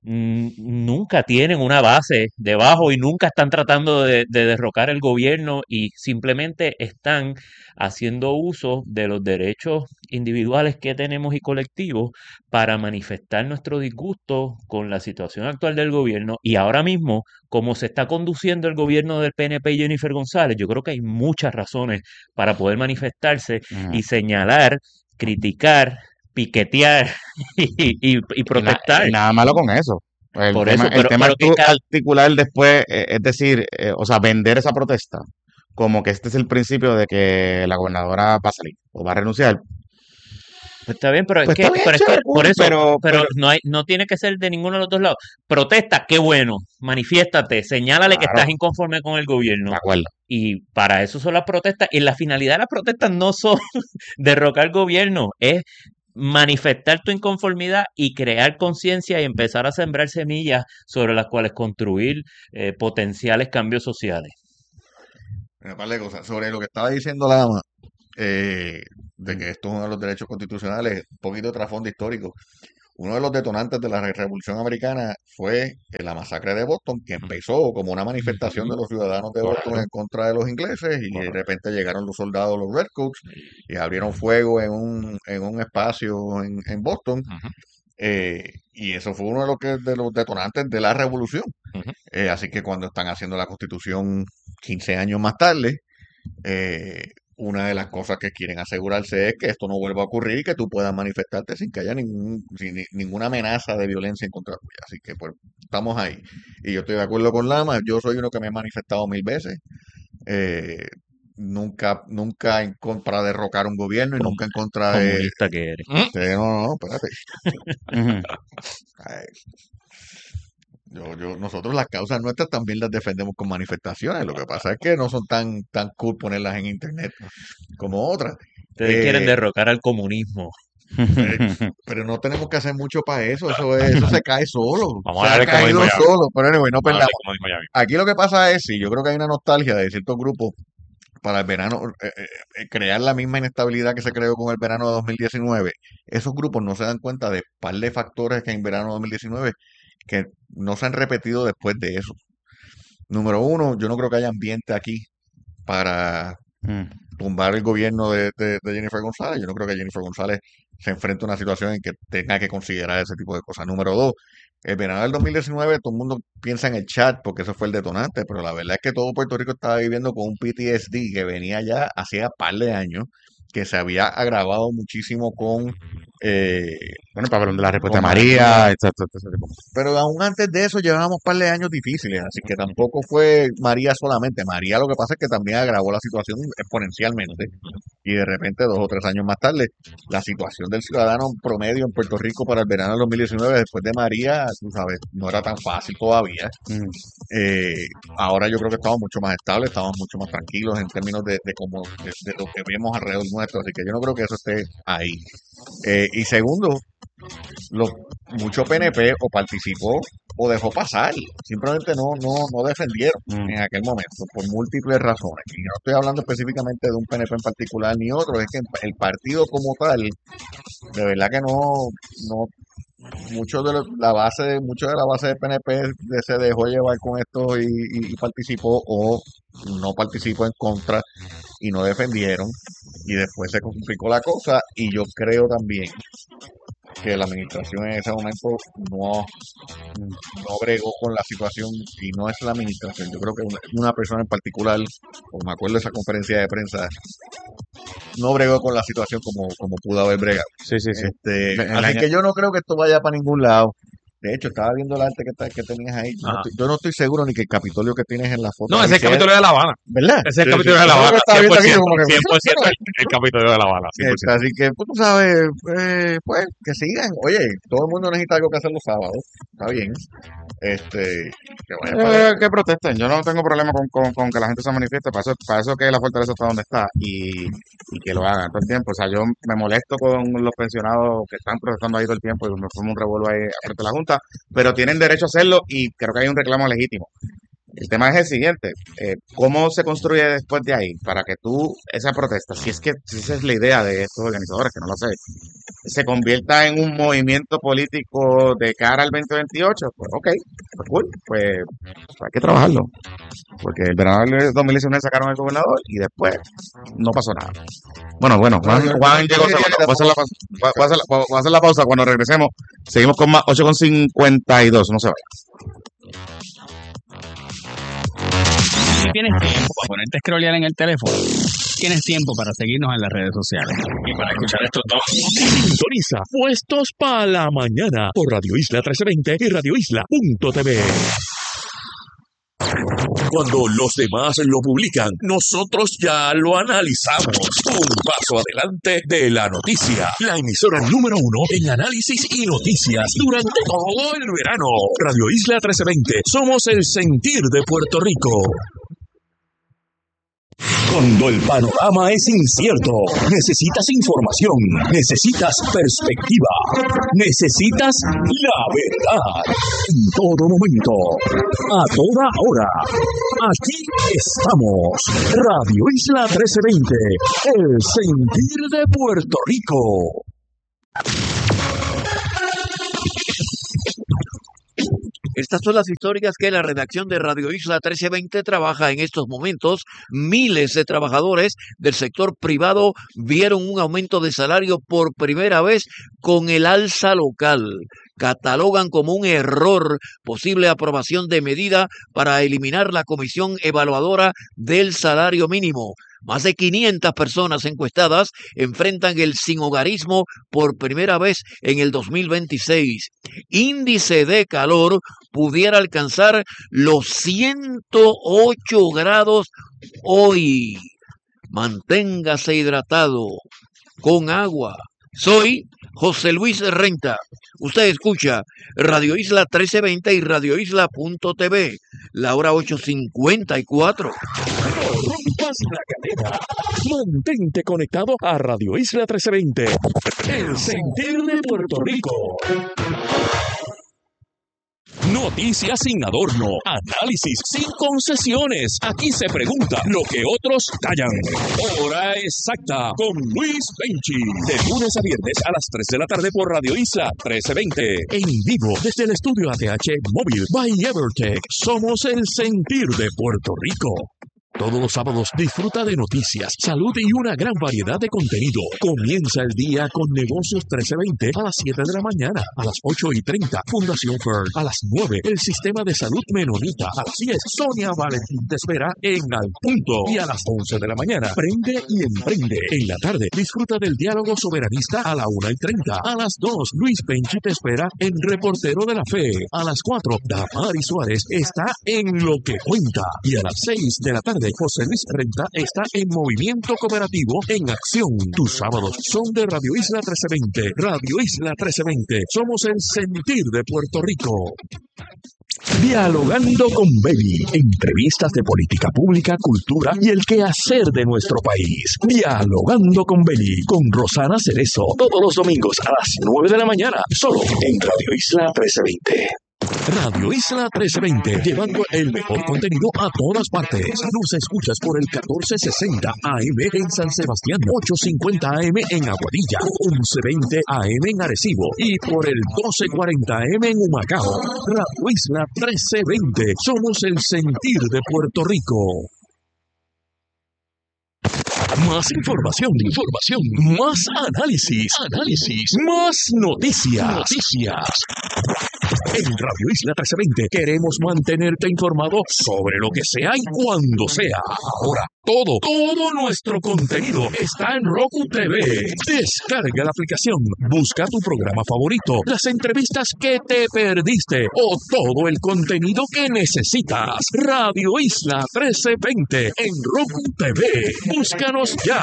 mm, nunca tienen una base debajo y nunca están tratando de, de derrocar el gobierno y simplemente están haciendo uso de los derechos individuales que tenemos y colectivos para manifestar nuestro disgusto con la situación actual del gobierno. Y ahora mismo, como se está conduciendo el gobierno del P N P y Jennifer González, yo creo que hay muchas razones para poder manifestarse Ujú. y señalar, criticar, piquetear y, y- y Y, na- protestar. y nada malo con eso. El Por tema, eso, el pero, tema pero que actu- cada, articular después, eh, es decir, eh, o sea, vender esa protesta como que este es el principio de que la gobernadora va a salir o va a renunciar. pues está bien, pero es Pues que, está bien, pero es que chévere, por cool, eso, pero, pero pero, no hay, no tiene que ser de ninguno de los dos lados. Protesta, qué bueno, manifiéstate, señálale que claro, estás inconforme con el de gobierno. acuerdo. Y para eso son las protestas. Y la finalidad de las protestas no son derrocar el gobierno, es manifestar tu inconformidad y crear conciencia y empezar a sembrar semillas sobre las cuales construir eh, potenciales cambios sociales. Un par de cosas. Sobre lo que estaba diciendo Lama, eh, de que esto es uno de los derechos constitucionales, un poquito de trasfondo histórico. Uno de los detonantes de la Re- Revolución Americana fue eh, la masacre de Boston, que empezó como una manifestación de los ciudadanos de Boston Claro, en contra de los ingleses, y de correcto. repente llegaron los soldados, los Redcoats, y abrieron fuego en un, en un espacio en, en Boston. Ujú, eh, y eso fue uno de los, que, de los detonantes de la revolución. ujú. Eh, así que cuando están haciendo la constitución quince años más tarde, eh, una de las cosas que quieren asegurarse es que esto no vuelva a ocurrir y que tú puedas manifestarte sin que haya ningún, sin ni- ninguna amenaza de violencia en contra tuya. Así que pues estamos ahí. Y yo estoy de acuerdo con Lama, yo soy uno que me he manifestado mil veces. eh, nunca, nunca en contra de derrocar un gobierno y Com- nunca en contra de... comunista que eres. Mm, de- no, no, no, espérate. Ujú. Ay, Yo, yo, nosotros las causas nuestras también las defendemos con manifestaciones. Lo que pasa es que no son tan, tan cool ponerlas en internet como otras. Ustedes quieren Eh, derrocar al comunismo. eh, pero no tenemos que hacer mucho para eso. Eso es, eso se cae solo. Vamos Se a ha darle como caído dijo Miami. solo. Pero anyway, no Vamos a darle perdamos. como dijo Miami. Aquí lo que pasa es, sí, yo creo que hay una nostalgia de ciertos grupos para el verano, eh, eh, eh, crear la misma inestabilidad que se creó con el verano de dos mil diecinueve. Esos grupos no se dan cuenta de par de factores que en verano de dos mil diecinueve que no se han repetido después de eso. Número uno, yo no creo que haya ambiente aquí para Mm. tumbar el gobierno de, de- de Jennifer González. Yo no creo que Jennifer González se enfrente a una situación en que tenga que considerar ese tipo de cosas. Número dos, el verano del dos mil diecinueve todo el mundo piensa en el chat porque eso fue el detonante, pero la verdad es que todo Puerto Rico estaba viviendo con un P T S D que venía ya hacía par de años, que se había agravado muchísimo con... eh, Bueno, el papelón de la respuesta de con María, María. exacto, ese tipo de cosas. Pero aún antes de eso llevábamos un par de años difíciles, así que tampoco fue María solamente. María lo que pasa es que también agravó la situación exponencialmente. Y de repente, dos o tres años más tarde, la situación del ciudadano promedio en Puerto Rico para el verano del dos mil diecinueve, después de María, tú sabes, no era tan fácil todavía. Mm. Eh, ahora yo creo que estamos mucho más estables, estamos mucho más tranquilos en términos de, de, cómo, de, de lo que vemos alrededor nuestro, así que yo no creo que eso esté ahí. Eh, y segundo, lo, mucho P N P o participó o dejó pasar, simplemente no, no, no defendieron Mm. en aquel momento por múltiples razones. Y no estoy hablando específicamente de un P N P en particular ni otro, es que el partido como tal, de verdad que no, no mucho de lo- la base, mucho de la base de P N P de- se dejó llevar con esto y, y- y participó o no participó en contra y no defendieron y después se complicó la cosa y yo creo también que la administración en ese momento no, no bregó con la situación y no es la administración, yo creo que una, una persona en particular, o me acuerdo de esa conferencia de prensa, no bregó con la situación como, como pudo haber bregado. Sí, sí, sí. Este, En la- así que yo no creo que esto vaya para ningún lado. De hecho, estaba viendo el arte que, está- que tenías ahí. Yo no, Ajá. estoy, yo no estoy seguro ni que el Capitolio que tienes en la foto. No, ahí ese es el sea- Capitolio de La Habana. ¿Verdad? Ese es el Sí, Capitolio sí. de La Eso es lo Habana. que estaba viendo aquí, como que- cien por ciento el, el Capitolio de La Habana. cien por ciento. Este, así que, pues, tú sabes, eh, pues, que sigan. Oye, todo el mundo necesita algo que hacer los sábados. Está bien. Este, que vayan para Eh, que protesten, yo no tengo problema con, con, con que la gente se manifieste, para eso, para eso que la fortaleza está donde está y, y que lo hagan todo el tiempo. O sea, yo me molesto con los pensionados que están protestando ahí todo el tiempo y me formo un revuelo ahí frente a la Junta, pero tienen derecho a hacerlo y creo que hay un reclamo legítimo. El tema es el siguiente, eh, ¿cómo se construye después de ahí para que tú, esa protesta, si es que si esa es la idea de estos organizadores, que no lo sé, se convierta en un movimiento político de cara al veinte veintiocho? Pues ok, pues cool, pues, pues hay que trabajarlo, porque el verano del dos mil diecinueve sacaron al gobernador y después no pasó nada. Bueno, bueno, Juan, Juan llegó segundo, voy a hacer la pausa, voy a hacer la, voy a hacer la pausa cuando regresemos, seguimos con más ocho con cincuenta y dos, no se vaya. Si tienes tiempo para ponerte a scrollear en el teléfono, tienes tiempo para seguirnos en las redes sociales y para escuchar estos dos. Sintoniza Puestos para la Mañana por Radio Isla trece veinte y radio isla punto t v. Cuando los demás lo publican, nosotros ya lo analizamos. Un paso adelante de la noticia. La emisora número uno en análisis y noticias durante todo el verano. Radio Isla trece veinte. Somos el sentir de Puerto Rico. Cuando el panorama es incierto, necesitas información, necesitas perspectiva, necesitas la verdad. En todo momento, a toda hora, aquí estamos. Radio Isla trece veinte, el sentir de Puerto Rico. Estas son las historias que la redacción de Radio Isla trece veinte trabaja en estos momentos. Miles de trabajadores del sector privado vieron un aumento de salario por primera vez con el alza local. Catalogan como un error posible aprobación de medida para eliminar la comisión evaluadora del salario mínimo. Más de quinientas personas encuestadas enfrentan el sinhogarismo por primera vez en el dos mil veintiséis. Índice de calor pudiera alcanzar los ciento ocho grados hoy. Manténgase hidratado con agua. Soy José Luis Renta. Usted escucha Radio Isla trece veinte y radio isla punto t v. La hora ocho cincuenta y cuatro. No rompas la cadena. Mantente conectado a Radio Isla trece veinte. El sentir de Puerto Rico. Noticias sin adorno, análisis sin concesiones. Aquí se pregunta lo que otros callan. Hora exacta con Luis Benchi. De lunes a viernes a las tres de la tarde por Radio Isla trece veinte. En vivo desde el estudio A T H Móvil by Evertech. Somos el sentir de Puerto Rico. Todos los sábados disfruta de noticias, salud y una gran variedad de contenido. Comienza el día con Negocios trece veinte a las siete de la mañana. A las ocho y treinta, Fundación Fern. A las nueve, el Sistema de Salud Menonita. A las diez, Sonia Valentín te espera en Al Punto. Y a las once de la mañana, Prende y Emprende. En la tarde, disfruta del Diálogo Soberanista a la una y treinta. A las dos, Luis Benchi te espera en Reportero de la Fe. A las cuatro, Damari Suárez está en Lo que Cuenta. Y a las seis de la tarde, José Luis Renta está en Movimiento Cooperativo en Acción. Tus sábados son de Radio Isla trece veinte. Radio Isla trece veinte. Somos el sentir de Puerto Rico. Dialogando con Beli. Entrevistas de política pública, cultura y el quehacer de nuestro país. Dialogando con Beli. Con Rosana Cerezo. Todos los domingos a las nueve de la mañana. Solo en Radio Isla trece veinte. Radio Isla trece veinte, llevando el mejor contenido a todas partes. Nos escuchas por el catorce sesenta A M en San Sebastián, ochocientos cincuenta A M en Aguadilla, once veinte A M en Arecibo y por el doce cuarenta A M en Humacao. Radio Isla trece veinte, somos el sentir de Puerto Rico. Más información, información, más análisis, análisis, más noticias, noticias. En Radio Isla trece veinte queremos mantenerte informado sobre lo que sea y cuando sea. Ahora, todo, todo nuestro contenido está en Roku T V. Descarga la aplicación, busca tu programa favorito, las entrevistas que te perdiste o todo el contenido que necesitas. Radio Isla trece veinte en Roku T V. Búscanos ya.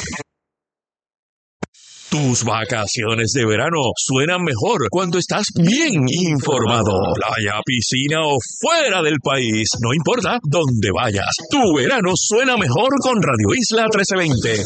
Tus vacaciones de verano suenan mejor cuando estás bien informado. Playa, piscina o fuera del país, no importa dónde vayas. Tu verano suena mejor con Radio Isla trece veinte.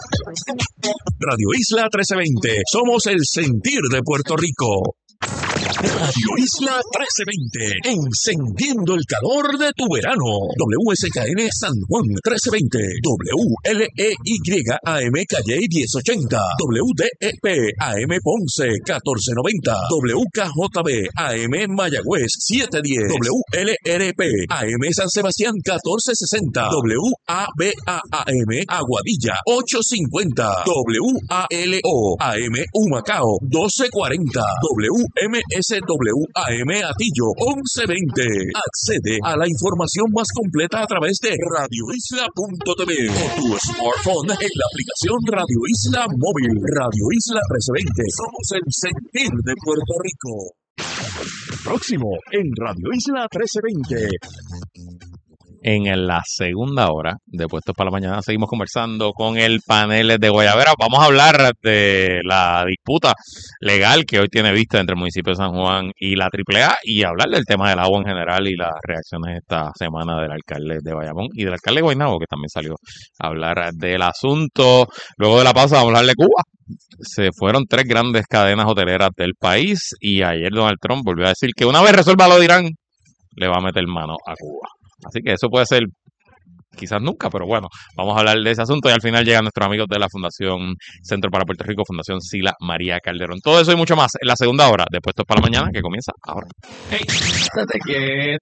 Radio Isla trece veinte. Somos el sentir de Puerto Rico. Radio Isla trece veinte, encendiendo el calor de tu verano. W S K N San Juan trece veinte, W L E Y A M Calle diez ochenta, W D E P A M Ponce catorce noventa, W K J B A M Mayagüez setecientos diez, W L R P A M San Sebastián catorce sesenta, W A B A A M Aguadilla ochocientos cincuenta, W A L O A M Humacao doce cuarenta, W M S W A M Atillo once veinte. Accede a la información más completa a través de radio isla punto t v o tu smartphone en la aplicación Radio Isla Móvil. Radio Isla trece veinte. Somos el sentir de Puerto Rico. Próximo en Radio Isla trece veinte. En la segunda hora de Puestos para la Mañana seguimos conversando con el panel de Guayabera. Vamos a hablar de la disputa legal que hoy tiene vista entre el municipio de San Juan y la triple A y hablar del tema del agua en general y las reacciones esta semana del alcalde de Bayamón y del alcalde de Guaynabo, que también salió a hablar del asunto. Luego de la pausa vamos a hablar de Cuba. Se fueron tres grandes cadenas hoteleras del país y ayer Donald Trump volvió a decir que una vez resuelva lo de Irán, le va a meter mano a Cuba. Así que eso puede ser, quizás nunca, pero bueno, vamos a hablar de ese asunto y al final llegan nuestros amigos de la Fundación Centro para Puerto Rico, Fundación Sila María Calderón. Todo eso y mucho más en la segunda hora de Puestos para la Mañana, que comienza ahora. Hey, estate quieto.